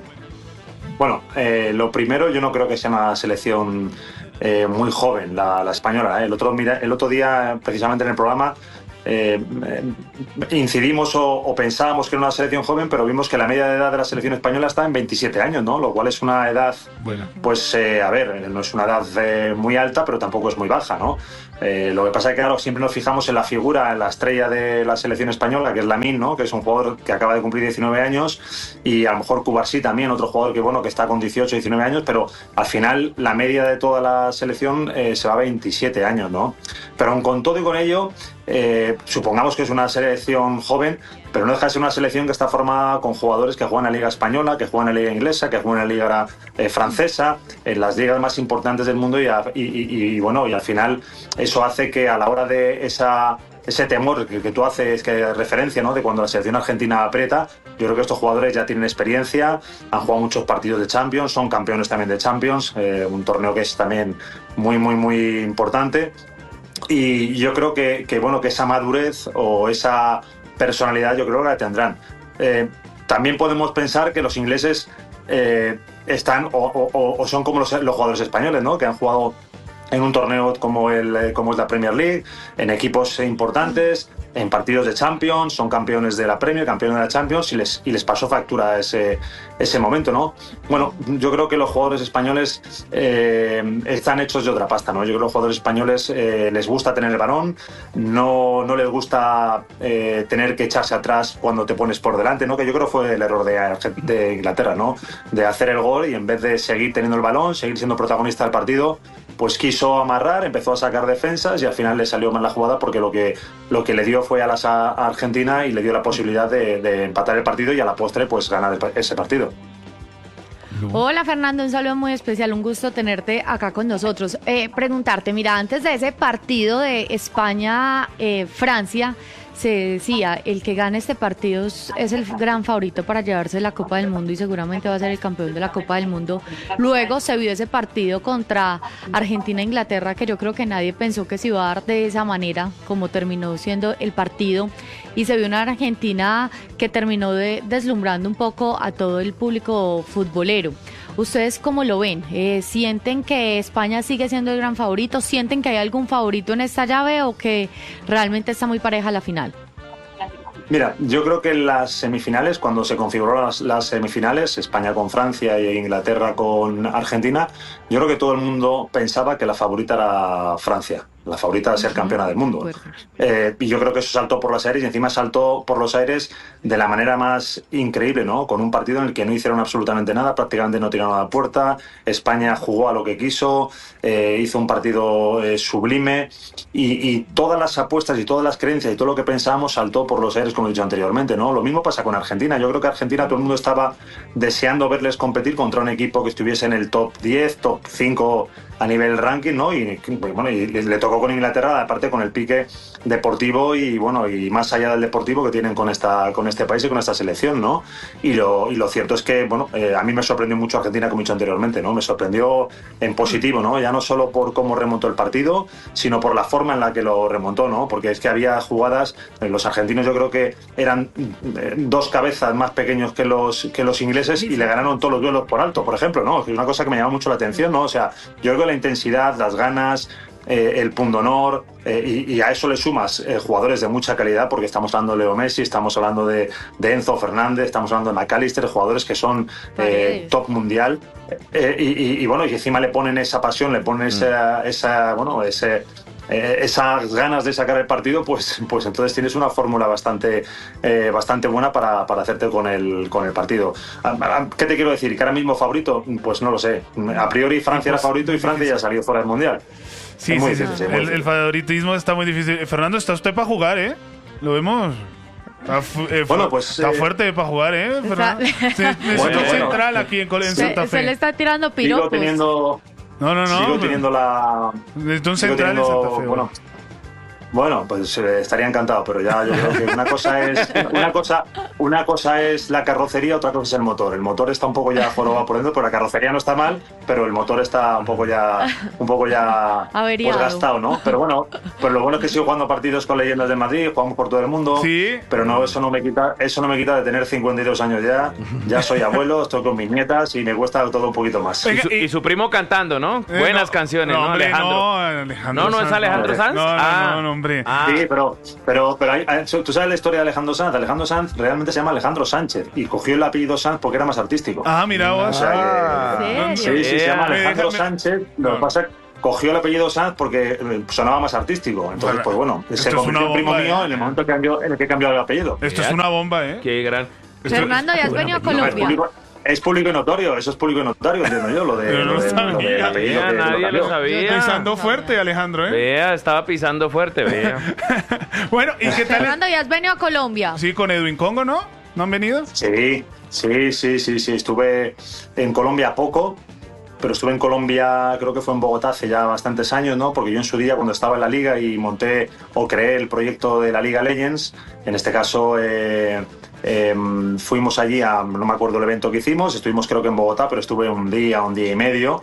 Bueno, eh, lo primero, yo no creo que sea una selección eh, muy joven, la, la española. ¿eh? El, otro, mira, el otro día, precisamente en el programa, Eh, eh, incidimos o, o pensábamos que era una selección joven, pero vimos que la media de edad de la selección española está en veintisiete años, ¿no? Lo cual es una edad, bueno. pues eh, a ver, no es una edad eh, muy alta, pero tampoco es muy baja, ¿no? Eh, lo que pasa es que claro, siempre nos fijamos en la figura, en la estrella de la selección española, que es Lamine, ¿no? Que es un jugador que acaba de cumplir diecinueve años, y a lo mejor Cubarsí también, otro jugador que bueno que está con dieciocho, diecinueve años, pero al final la media de toda la selección eh, se va a veintisiete años, ¿no? Pero aun con todo y con ello, eh, supongamos que es una selección joven, pero no deja de ser una selección que está formada con jugadores que juegan en la Liga Española, que juegan en la Liga Inglesa, que juegan en la Liga eh, Francesa, en las ligas más importantes del mundo y, a, y, y, y bueno, y al final eso hace que a la hora de esa ese temor que, que tú haces, que referencia, ¿no? De cuando la selección argentina aprieta, yo creo que estos jugadores ya tienen experiencia, han jugado muchos partidos de Champions, son campeones también de Champions, eh, un torneo que es también muy, muy, muy importante. Y yo creo que, que, bueno, que esa madurez o esa personalidad yo creo que la tendrán. Eh, también podemos pensar que los ingleses eh, están o, o, o son como los, los jugadores españoles, ¿no? Que han jugado en un torneo como, el, como es la Premier League, en equipos importantes, en partidos de Champions, son campeones de la Premier, campeones de la Champions, y les, y les pasó factura ese, ese momento, ¿no? Bueno, yo creo que los jugadores españoles eh, están hechos de otra pasta, ¿no? Yo creo que los jugadores españoles eh, les gusta tener el balón, no, no les gusta eh, tener que echarse atrás cuando te pones por delante, ¿no? Que yo creo que fue el error de, de Inglaterra, ¿no? De hacer el gol y en vez de seguir teniendo el balón, seguir siendo protagonista del partido, pues quiso amarrar, empezó a sacar defensas y al final le salió mal la jugada porque lo que, lo que le dio fue a, las, a Argentina y le dio la posibilidad de, de empatar el partido y a la postre pues ganar el, ese partido. Hola Fernando, un saludo muy especial, un gusto tenerte acá con nosotros. Eh, preguntarte, mira, antes de ese partido de España-Francia, eh, se decía, el que gane este partido es, es el gran favorito para llevarse la Copa del Mundo y seguramente va a ser el campeón de la Copa del Mundo. Luego se vio ese partido contra Argentina-Inglaterra que yo creo que nadie pensó que se iba a dar de esa manera como terminó siendo el partido y se vio una Argentina que terminó de, deslumbrando un poco a todo el público futbolero. ¿Ustedes cómo lo ven? Eh, ¿Sienten que España sigue siendo el gran favorito? ¿Sienten que hay algún favorito en esta llave o que realmente está muy pareja la final? Mira, yo creo que en las semifinales, cuando se configuraron las, las semifinales, España con Francia y Inglaterra con Argentina, yo creo que todo el mundo pensaba que la favorita era Francia, la favorita de ser campeona del mundo. Eh, y yo creo que eso saltó por los aires y encima saltó por los aires de la manera más increíble, ¿no? Con un partido en el que no hicieron absolutamente nada, prácticamente no tiraron a la puerta, España jugó a lo que quiso, eh, hizo un partido eh, sublime y, y todas las apuestas y todas las creencias y todo lo que pensábamos saltó por los aires, como he dicho anteriormente, ¿no? Lo mismo pasa con Argentina. Yo creo que Argentina todo el mundo estaba deseando verles competir contra un equipo que estuviese en el top diez, top cinco a nivel ranking, ¿no? Y bueno, y le tocó con Inglaterra, aparte con el pique deportivo y bueno, y más allá del deportivo que tienen con esta con este país y con esta selección, ¿no? Y lo, y lo cierto es que, bueno, eh, a mí me sorprendió mucho Argentina, como he dicho anteriormente, ¿no? Me sorprendió en positivo, ¿no? Ya no solo por cómo remontó el partido, sino por la forma en la que lo remontó, ¿no? Porque es que había jugadas, eh, los argentinos yo creo que eran eh, dos cabezas más pequeños que los que los ingleses y le ganaron todos los duelos por alto, por ejemplo, ¿no? Es una cosa que me llama mucho la atención, ¿no? O sea, yo creo que la intensidad, las ganas, eh, el pundonor, eh, y, y a eso le sumas eh, jugadores de mucha calidad, porque estamos hablando de Leo Messi, estamos hablando de, de Enzo Fernández, estamos hablando de McAllister, jugadores que son eh, top mundial, eh, y, y, y bueno, y encima le ponen esa pasión, le ponen esa, esa bueno, ese eh, esas ganas de sacar el partido, pues, pues entonces tienes una fórmula bastante, eh, bastante buena para, para hacerte con el, con el partido. ¿Qué te quiero decir? ¿Que ahora mismo favorito? Pues no lo sé. A priori Francia era favorito y Francia ya ha salido fuera del Mundial. Sí, sí, sí. sí. El, el favoritismo está muy difícil. Fernando, está usted para jugar, ¿eh? Lo vemos. Está, eh, bueno, pues, está eh, fuerte para jugar, ¿eh? Fernando. Sí, necesito bueno, central bueno. aquí en, en se, Santa Fe. Se le está tirando piropos. Sigo teniendo... No, no, no. Sigo teniendo la... Necesito un central en Santa Fe. Bueno, Bueno, pues eh, estaría encantado, pero ya yo creo que una cosa es una cosa una cosa es la carrocería, otra cosa es el motor. El motor está un poco ya jorobado por dentro, pero la carrocería no está mal, pero el motor está un poco ya un poco ya pues, gastado, ¿no? Pero bueno, pues lo bueno es que sigo jugando partidos con leyendas de Madrid, jugamos por todo el mundo, sí, pero no eso no me quita eso no me quita de tener cincuenta y dos años ya. Ya soy abuelo, estoy con mis nietas y me cuesta todo un poquito más. Y su, y su primo cantando, ¿no? Eh, Buenas no, canciones, ¿no? hombre, Alejandro. No, Alejandro no, no es Alejandro Sanz. No, no, ah. no, no, hombre. Ah. Sí, pero, pero, pero hay, hay, tú sabes la historia de Alejandro Sanz. Alejandro Sanz realmente se llama Alejandro Sánchez y cogió el apellido Sanz porque era más artístico. Ah, mira vos. O sea, ¿En sí, sí, se llama Alejandro Déjame... Sánchez. Lo que no. pasa es que cogió el apellido Sanz porque sonaba más artístico. Entonces, pues bueno, se convirtió en primo bomba, mío ¿eh? en el momento que cambió, en el que cambió el apellido. Esto es una bomba, ¿eh? Qué gran. Fernando, ya has venido a Colombia. Es público y notorio, eso es público y notorio, entiendo yo, lo de, Pero no lo de, sabía. lo de apellido Vea, que nadie lo lo sabía. Pisando fuerte, Alejandro, ¿eh? Vea, estaba pisando fuerte, vea. Bueno, ¿y qué tal? Fernando, ya has venido a Colombia. Sí, con Edwin Congo, ¿no? ¿No han venido? Sí, sí, sí, sí, sí. Estuve en Colombia poco, pero estuve en Colombia, creo que fue en Bogotá hace ya bastantes años, ¿no? Porque yo en su día, cuando estaba en la Liga y monté o creé el proyecto de la Liga Legends, en este caso eh, eh, fuimos allí a, no me acuerdo el evento que hicimos, estuvimos creo que en Bogotá, pero estuve un día, un día y medio.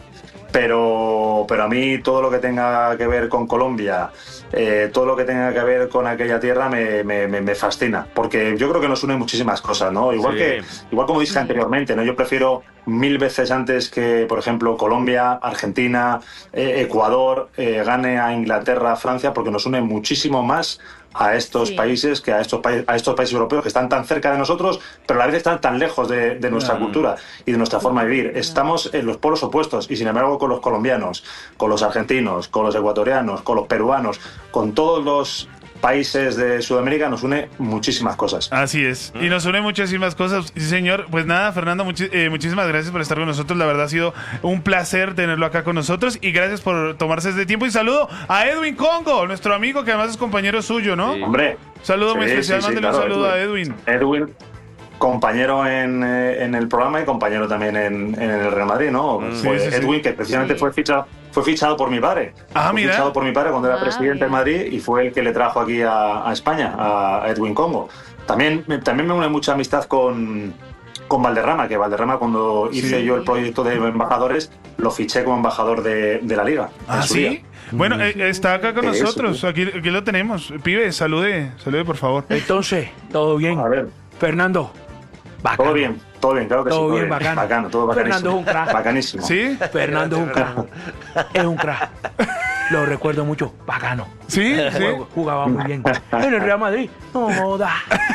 Pero, pero a mí todo lo que tenga que ver con Colombia, eh, todo lo que tenga que ver con aquella tierra me, me, me fascina, porque yo creo que nos une muchísimas cosas, ¿no? Igual, sí. que, igual como dije anteriormente, ¿no? Yo prefiero mil veces antes que, por ejemplo, Colombia, Argentina, eh, Ecuador, eh, gane a Inglaterra, Francia, porque nos une muchísimo más a estos sí. países que a estos, pa a estos países europeos que están tan cerca de nosotros, pero a la vez están tan lejos de, de nuestra no. cultura y de nuestra forma de vivir. Estamos en los polos opuestos y sin embargo con los colombianos, con los argentinos, con los ecuatorianos, con los peruanos, con todos los países de Sudamérica nos une muchísimas cosas. Así es, y nos une muchísimas cosas, sí señor. Pues nada, Fernando, muchi eh, muchísimas gracias por estar con nosotros, la verdad ha sido un placer tenerlo acá con nosotros y gracias por tomarse este tiempo y saludo a Edwin Congo, nuestro amigo que además es compañero suyo, ¿no? Sí. Hombre. Saludo sí, muy especial, sí, sí, mándale claro, un saludo Edwin. a Edwin. Edwin, compañero en, eh, en el programa y compañero también en, en el Real Madrid, ¿no? Sí, fue sí, sí. Edwin, que precisamente sí. fue fichado fue fichado por mi padre. Ah, fue mira. fichado por mi padre cuando era ah, presidente en Madrid y fue el que le trajo aquí a, a España, a Edwin Congo. También, también me une mucha amistad con, con Valderrama, que Valderrama cuando sí. hice yo el proyecto de embajadores, lo fiché como embajador de, de la Liga. ¿Ah, sí? Día. Bueno, eh, está acá con sí, nosotros, sí. aquí, aquí lo tenemos. Pibe, salude, salude por favor. Entonces, ¿todo bien? A ver. Fernando. Bacano. Todo bien, todo bien, claro que todo sí. Todo bien, bacano. Bacano, todo bacanísimo. Fernando es un crack. Bacanísimo. ¿Sí? Fernando es un crack. Es un crack. Lo recuerdo mucho. Bacano. ¿Sí? ¿Sí? Jugaba muy bien. En el Real Madrid. No joda.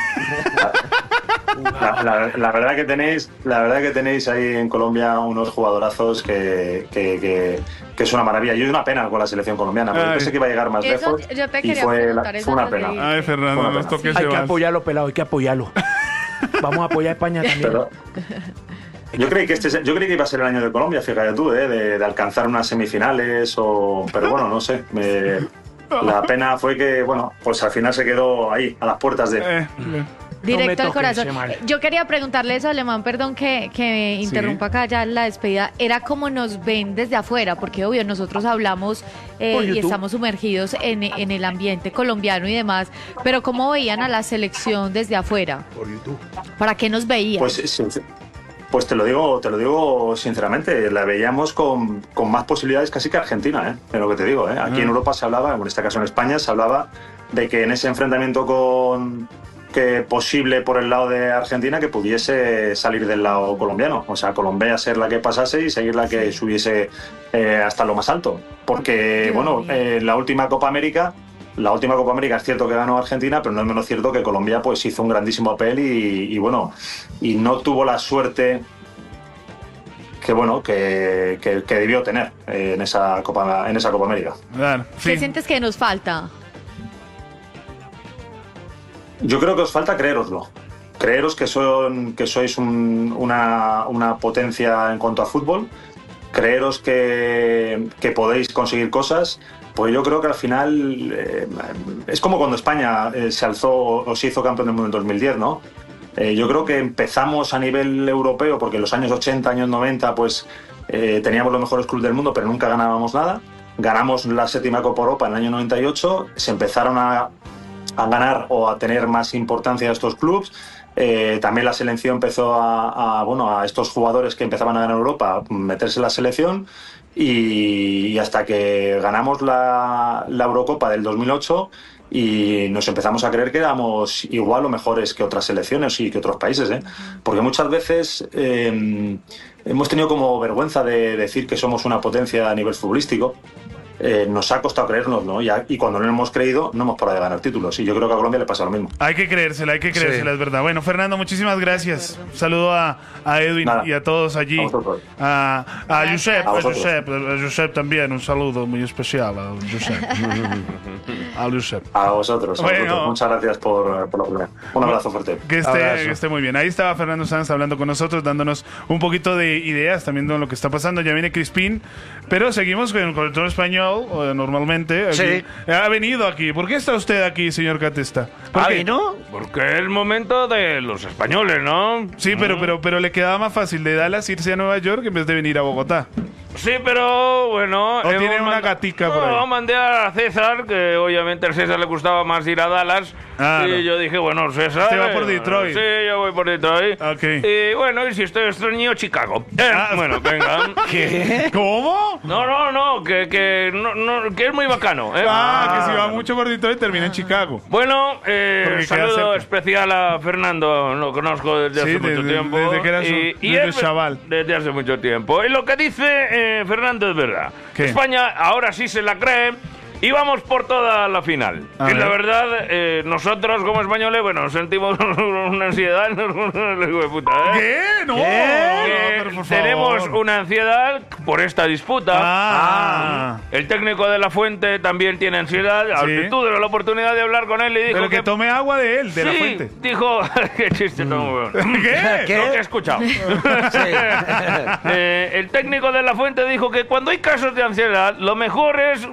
La, la, la verdad que tenéis, la verdad que tenéis ahí en Colombia unos jugadorazos que, que, que, que es una maravilla. Y es una pena con la selección colombiana, porque pensé que iba a llegar más eso, lejos. Yo te y fue, la, fue una pena. Ay, Fernando, nos toque Hay que apoyarlo, pelado, hay que apoyarlo. Vamos a apoyar a España también. Pero, yo creí que este, yo creí que iba a ser el año de Colombia, fíjate tú, ¿eh? de, de alcanzar unas semifinales o, pero bueno, no sé. Me, la pena fue que, bueno, pues al final se quedó ahí, a las puertas de. Eh, Directo no al corazón. Yo quería preguntarle eso, Alemán, perdón que, que interrumpa sí. acá ya la despedida. Era como nos ven desde afuera, porque obvio, nosotros hablamos eh, y estamos sumergidos en, en el ambiente colombiano y demás, pero ¿cómo veían a la selección desde afuera? Por YouTube. ¿Para qué nos veían? Pues sí, pues te lo digo, te lo digo sinceramente, la veíamos con, con más posibilidades casi que Argentina, ¿eh? Es lo que te digo, ¿eh? Aquí ah. en Europa se hablaba, en este caso en España, se hablaba de que en ese enfrentamiento con que posible por el lado de Argentina que pudiese salir del lado colombiano, o sea, Colombia ser la que pasase y seguir la que subiese eh, hasta lo más alto, porque bueno, eh, la última Copa América La última Copa América es cierto que ganó Argentina, pero no es menos cierto que Colombia pues hizo un grandísimo papel y, y bueno, y no tuvo la suerte que bueno, que, que, que debió tener eh, en esa Copa, en esa Copa América. Claro, sí. ¿Qué sientes que nos falta? Yo creo que os falta creéroslo. Creeros que, son, que sois un, una, una potencia en cuanto a fútbol. Creeros que, que podéis conseguir cosas. Pues yo creo que al final eh, es como cuando España eh, se alzó o se hizo campeón del mundo en dos mil diez, ¿no? Eh, yo creo que empezamos a nivel europeo, porque en los años ochenta, años noventa, pues eh, teníamos los mejores clubes del mundo, pero nunca ganábamos nada. Ganamos la séptima Copa Europa en el año noventa y ocho, se empezaron a, a ganar o a tener más importancia estos clubes. Eh, también la selección empezó a, a, bueno, a estos jugadores que empezaban a ganar Europa, meterse en la selección, y, y hasta que ganamos la, la Eurocopa del dos mil ocho y nos empezamos a creer que éramos igual o mejores que otras selecciones y que otros países, ¿eh? Porque muchas veces eh, hemos tenido como vergüenza de decir que somos una potencia a nivel futbolístico. Eh, nos ha costado creernos, ¿no? Y, a, y cuando no lo hemos creído, no hemos parado de ganar títulos. Y yo creo que a Colombia le pasa lo mismo. Hay que creérsela, hay que creérsela, sí. Es verdad. Bueno, Fernando, muchísimas gracias. Un saludo a, a Edwin Nada. y a todos allí. A, a, a Josep, a, a Josep, a Josep también, un saludo muy especial a Josep. a Josep. A vosotros, a bueno. vosotros. Muchas gracias por, por la primera. Un abrazo fuerte. Que esté, que esté muy bien. Ahí estaba Fernando Sanz hablando con nosotros, dándonos un poquito de ideas también de lo que está pasando. Ya viene Crispín, pero seguimos con el control español, normalmente. Aquí. Sí. Ha venido aquí. ¿Por qué está usted aquí, señor Catesta? ¿Ah, vino? Porque es el momento de los españoles, ¿no? Sí, pero, pero, pero le quedaba más fácil de Dallas irse a Nueva York en vez de venir a Bogotá. Sí, pero bueno... O tiene una gatica por ahí. No, mandé a César, que obviamente a César le gustaba más ir a Dallas. Ah, y no. yo dije, bueno, César... Usted va por Detroit. Sí, yo voy por Detroit. Ok. Y bueno, y si estoy estreñido, Chicago. Eh, ah, bueno, venga. ¿Qué? ¿Cómo? No, no, no, que, que, no, no, que es muy bacano. ¿eh? Ah, ah, que si va mucho por Detroit termina en Chicago. Bueno, eh, saludo especial a Fernando, lo conozco desde sí, hace desde, mucho tiempo. Desde que era su, y, y desde es, chaval. Desde hace mucho tiempo. Y lo que dice... Eh, Fernando es verdad. ¿Qué? España ahora sí se la cree y vamos por toda la final. A y ver. la verdad, eh, nosotros como españoles, bueno, sentimos una ansiedad. Puta, ¿eh? ¿Qué? No, que no, pero por tenemos favor. una ansiedad por esta disputa. Ah. El técnico de la Fuente también tiene ansiedad. Sí. Tuve la oportunidad de hablar con él y dijo pero que, que tome agua de él, de sí, la Fuente. Dijo, qué chiste tan bueno. ¿Qué? ¿Qué? Lo que he escuchado. Sí. eh, el técnico de la Fuente dijo que cuando hay casos de ansiedad, lo mejor es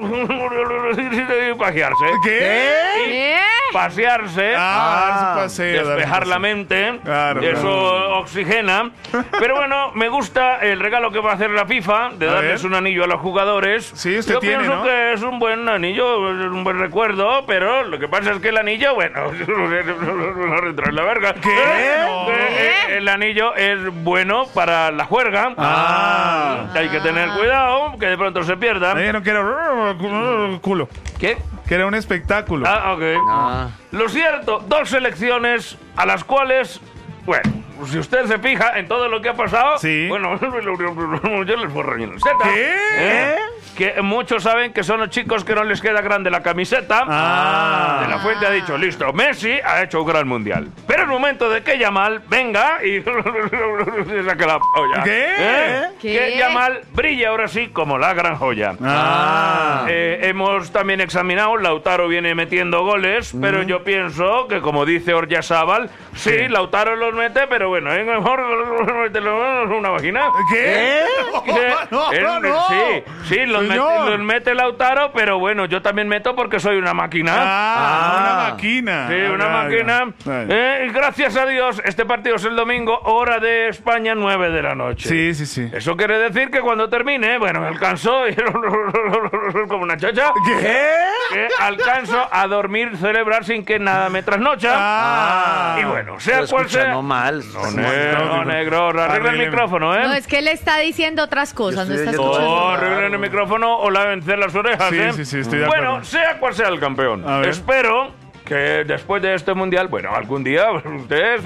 pasearse. ¿Qué? ¿Qué? Pasearse. Ah, darse un paseo, despejar darse la un paseo. mente. Claro, eso claro. oxigena. Pero bueno, me gusta el regalo que va a hacer la FIFA de A darles ver. un anillo a los jugadores. Sí, usted Yo tiene, pienso ¿no? que es un buen anillo, es un buen recuerdo, pero lo que pasa es que el anillo, bueno, no retrae la verga. ¿Qué? Eh, No. eh, El anillo es bueno para la juerga. Ah. Hay que tener cuidado, que de pronto se pierda. Me dijeron que era culo. ¿Qué? Que era un espectáculo. Ah, ok. Ah. Lo cierto, dos selecciones a las cuales, bueno, si usted se fija en todo lo que ha pasado, Sí. bueno, yo les borro en el ¿Qué? ¿Eh? Que muchos saben que son los chicos que no les queda grande la camiseta. Ah. De la Fuente ha dicho, listo, Messi ha hecho un gran mundial. Pero es momento de que Yamal venga y se saque la polla. ¿Qué? ¿Eh? ¿Qué? Que Yamal brille ahora sí como la gran joya. Ah. Eh, hemos también examinado, Lautaro viene metiendo goles, pero yo pienso que como dice Oryazábal, sí, ¿Qué? Lautaro los mete, pero bueno, es mejor meterlo en una vagina. ¿Qué? Que- No, él- no, no. Sí, sí, los mete, Señor. los mete Lautaro, pero bueno, yo también meto porque soy una máquina. Ah, una máquina. Sí, una Ah, máquina. ya. Eh, y gracias a Dios, este partido es el domingo, hora de España, nueve de la noche. Sí, sí, sí. Eso quiere decir que cuando termine, bueno, alcanzo y como una chacha. ¿Qué? Que alcanzo a dormir, celebrar sin que nada me trasnocha. Ah. Y bueno, sea Pero cual sea. escuchando mal. No, negro, no, negro, arregla el Arrégleme. micrófono, ¿eh? No, es que él está diciendo otras cosas, no Yo está estoy escuchando. O Claro. arreglen el micrófono o lávense las orejas, Sí, ¿eh? sí, sí, estoy de Bueno, acuerdo. sea cual sea el campeón. A ver. Espero que después de este mundial, bueno, algún día, ustedes,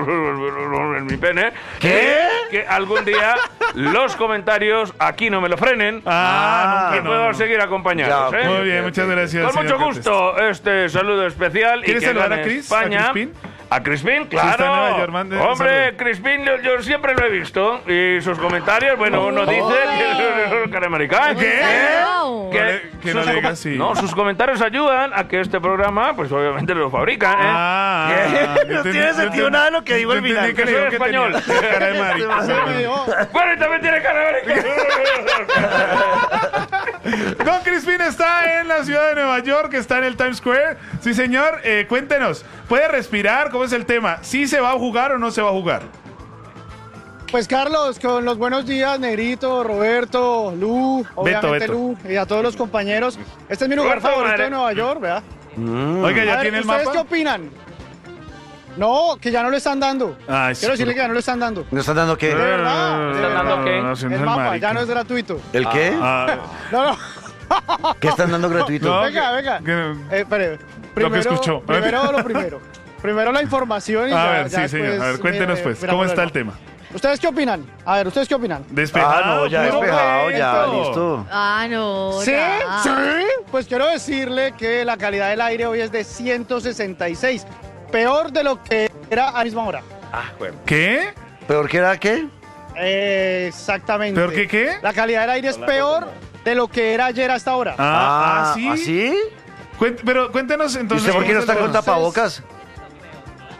en mi pene, ¿Qué? que algún día los comentarios aquí no me lo frenen Ah, y nunca, puedo no, no. seguir acompañándolos, Ya, ¿eh? Muy bien, muchas gracias. Con mucho señor gusto, este saludo especial. y ¿Quieres que saludar gane a Cris? ¿A España. Crispín? ¿A Crispín? Sí, está en Nueva Claro. York, mande- Hombre, saludos. Crispín yo, yo siempre lo he visto. Y sus comentarios, bueno, uno dice... Cara de maricón. ¿Qué? Wow. Que, le- que no sus le diga com- así. No, sus comentarios ayudan a que este programa, pues obviamente lo fabrican, ¿eh? Ah, Que- yo No entendí- tiene yo sentido entendí- nada lo que digo yo al entendí final. que le Soy digo que tenía español. cara de marica. Bueno, y también tiene cara de maricón. Don Crispín está en la ciudad de Nueva York, está en el Times Square. Sí, señor, eh, cuéntenos, ¿puede respirar? ¿Cómo es el tema? ¿Sí se va a jugar o no se va a jugar? Pues Carlos, con los buenos días, Negrito, Roberto, Lu, obviamente Beto. Lu, y a todos los compañeros. Este es mi lugar Roberto, favorito madre. de Nueva York, ¿verdad? Oiga, ¿ya A ver, tiene el ¿ustedes mapa? qué opinan? No, que ya no lo están dando. Ay, sí, Quiero decirle pero- que ya no lo están dando. ¿Nos están dando qué? De verdad, de ¿Están dando verdad. qué? No, sí, no El es el mapa marica. ya no es gratuito. ¿El qué? Ah, No, no. ¿Qué están dando gratuito? No, venga, que- venga. que- Eh, espere, primero, escuchó. Primero lo primero. Primero la información y a ya, ver, ya sí, señor. después, A ver, cuéntenos eh, pues, miramos ¿cómo está el el tema? mapa. ¿Ustedes qué opinan? A ver, ¿ustedes qué opinan? Despejado. Ah, no, ya puro despejado, ya, cuento. listo. Ah, no. ¿Sí? ya. ¿Sí? Pues quiero decirle que la calidad del aire hoy es de ciento sesenta y seis. Peor de lo que era a la misma hora. Ah, bueno. ¿Qué? ¿Peor que era qué? Eh, exactamente. ¿Peor que qué? La calidad del aire es peor de lo que era ayer hasta ahora. Ah, ah, ¿sí? ¿Así? Cuent- pero cuéntenos ¿Y entonces. usted por qué no ¿cómo está es el con tema? tapabocas?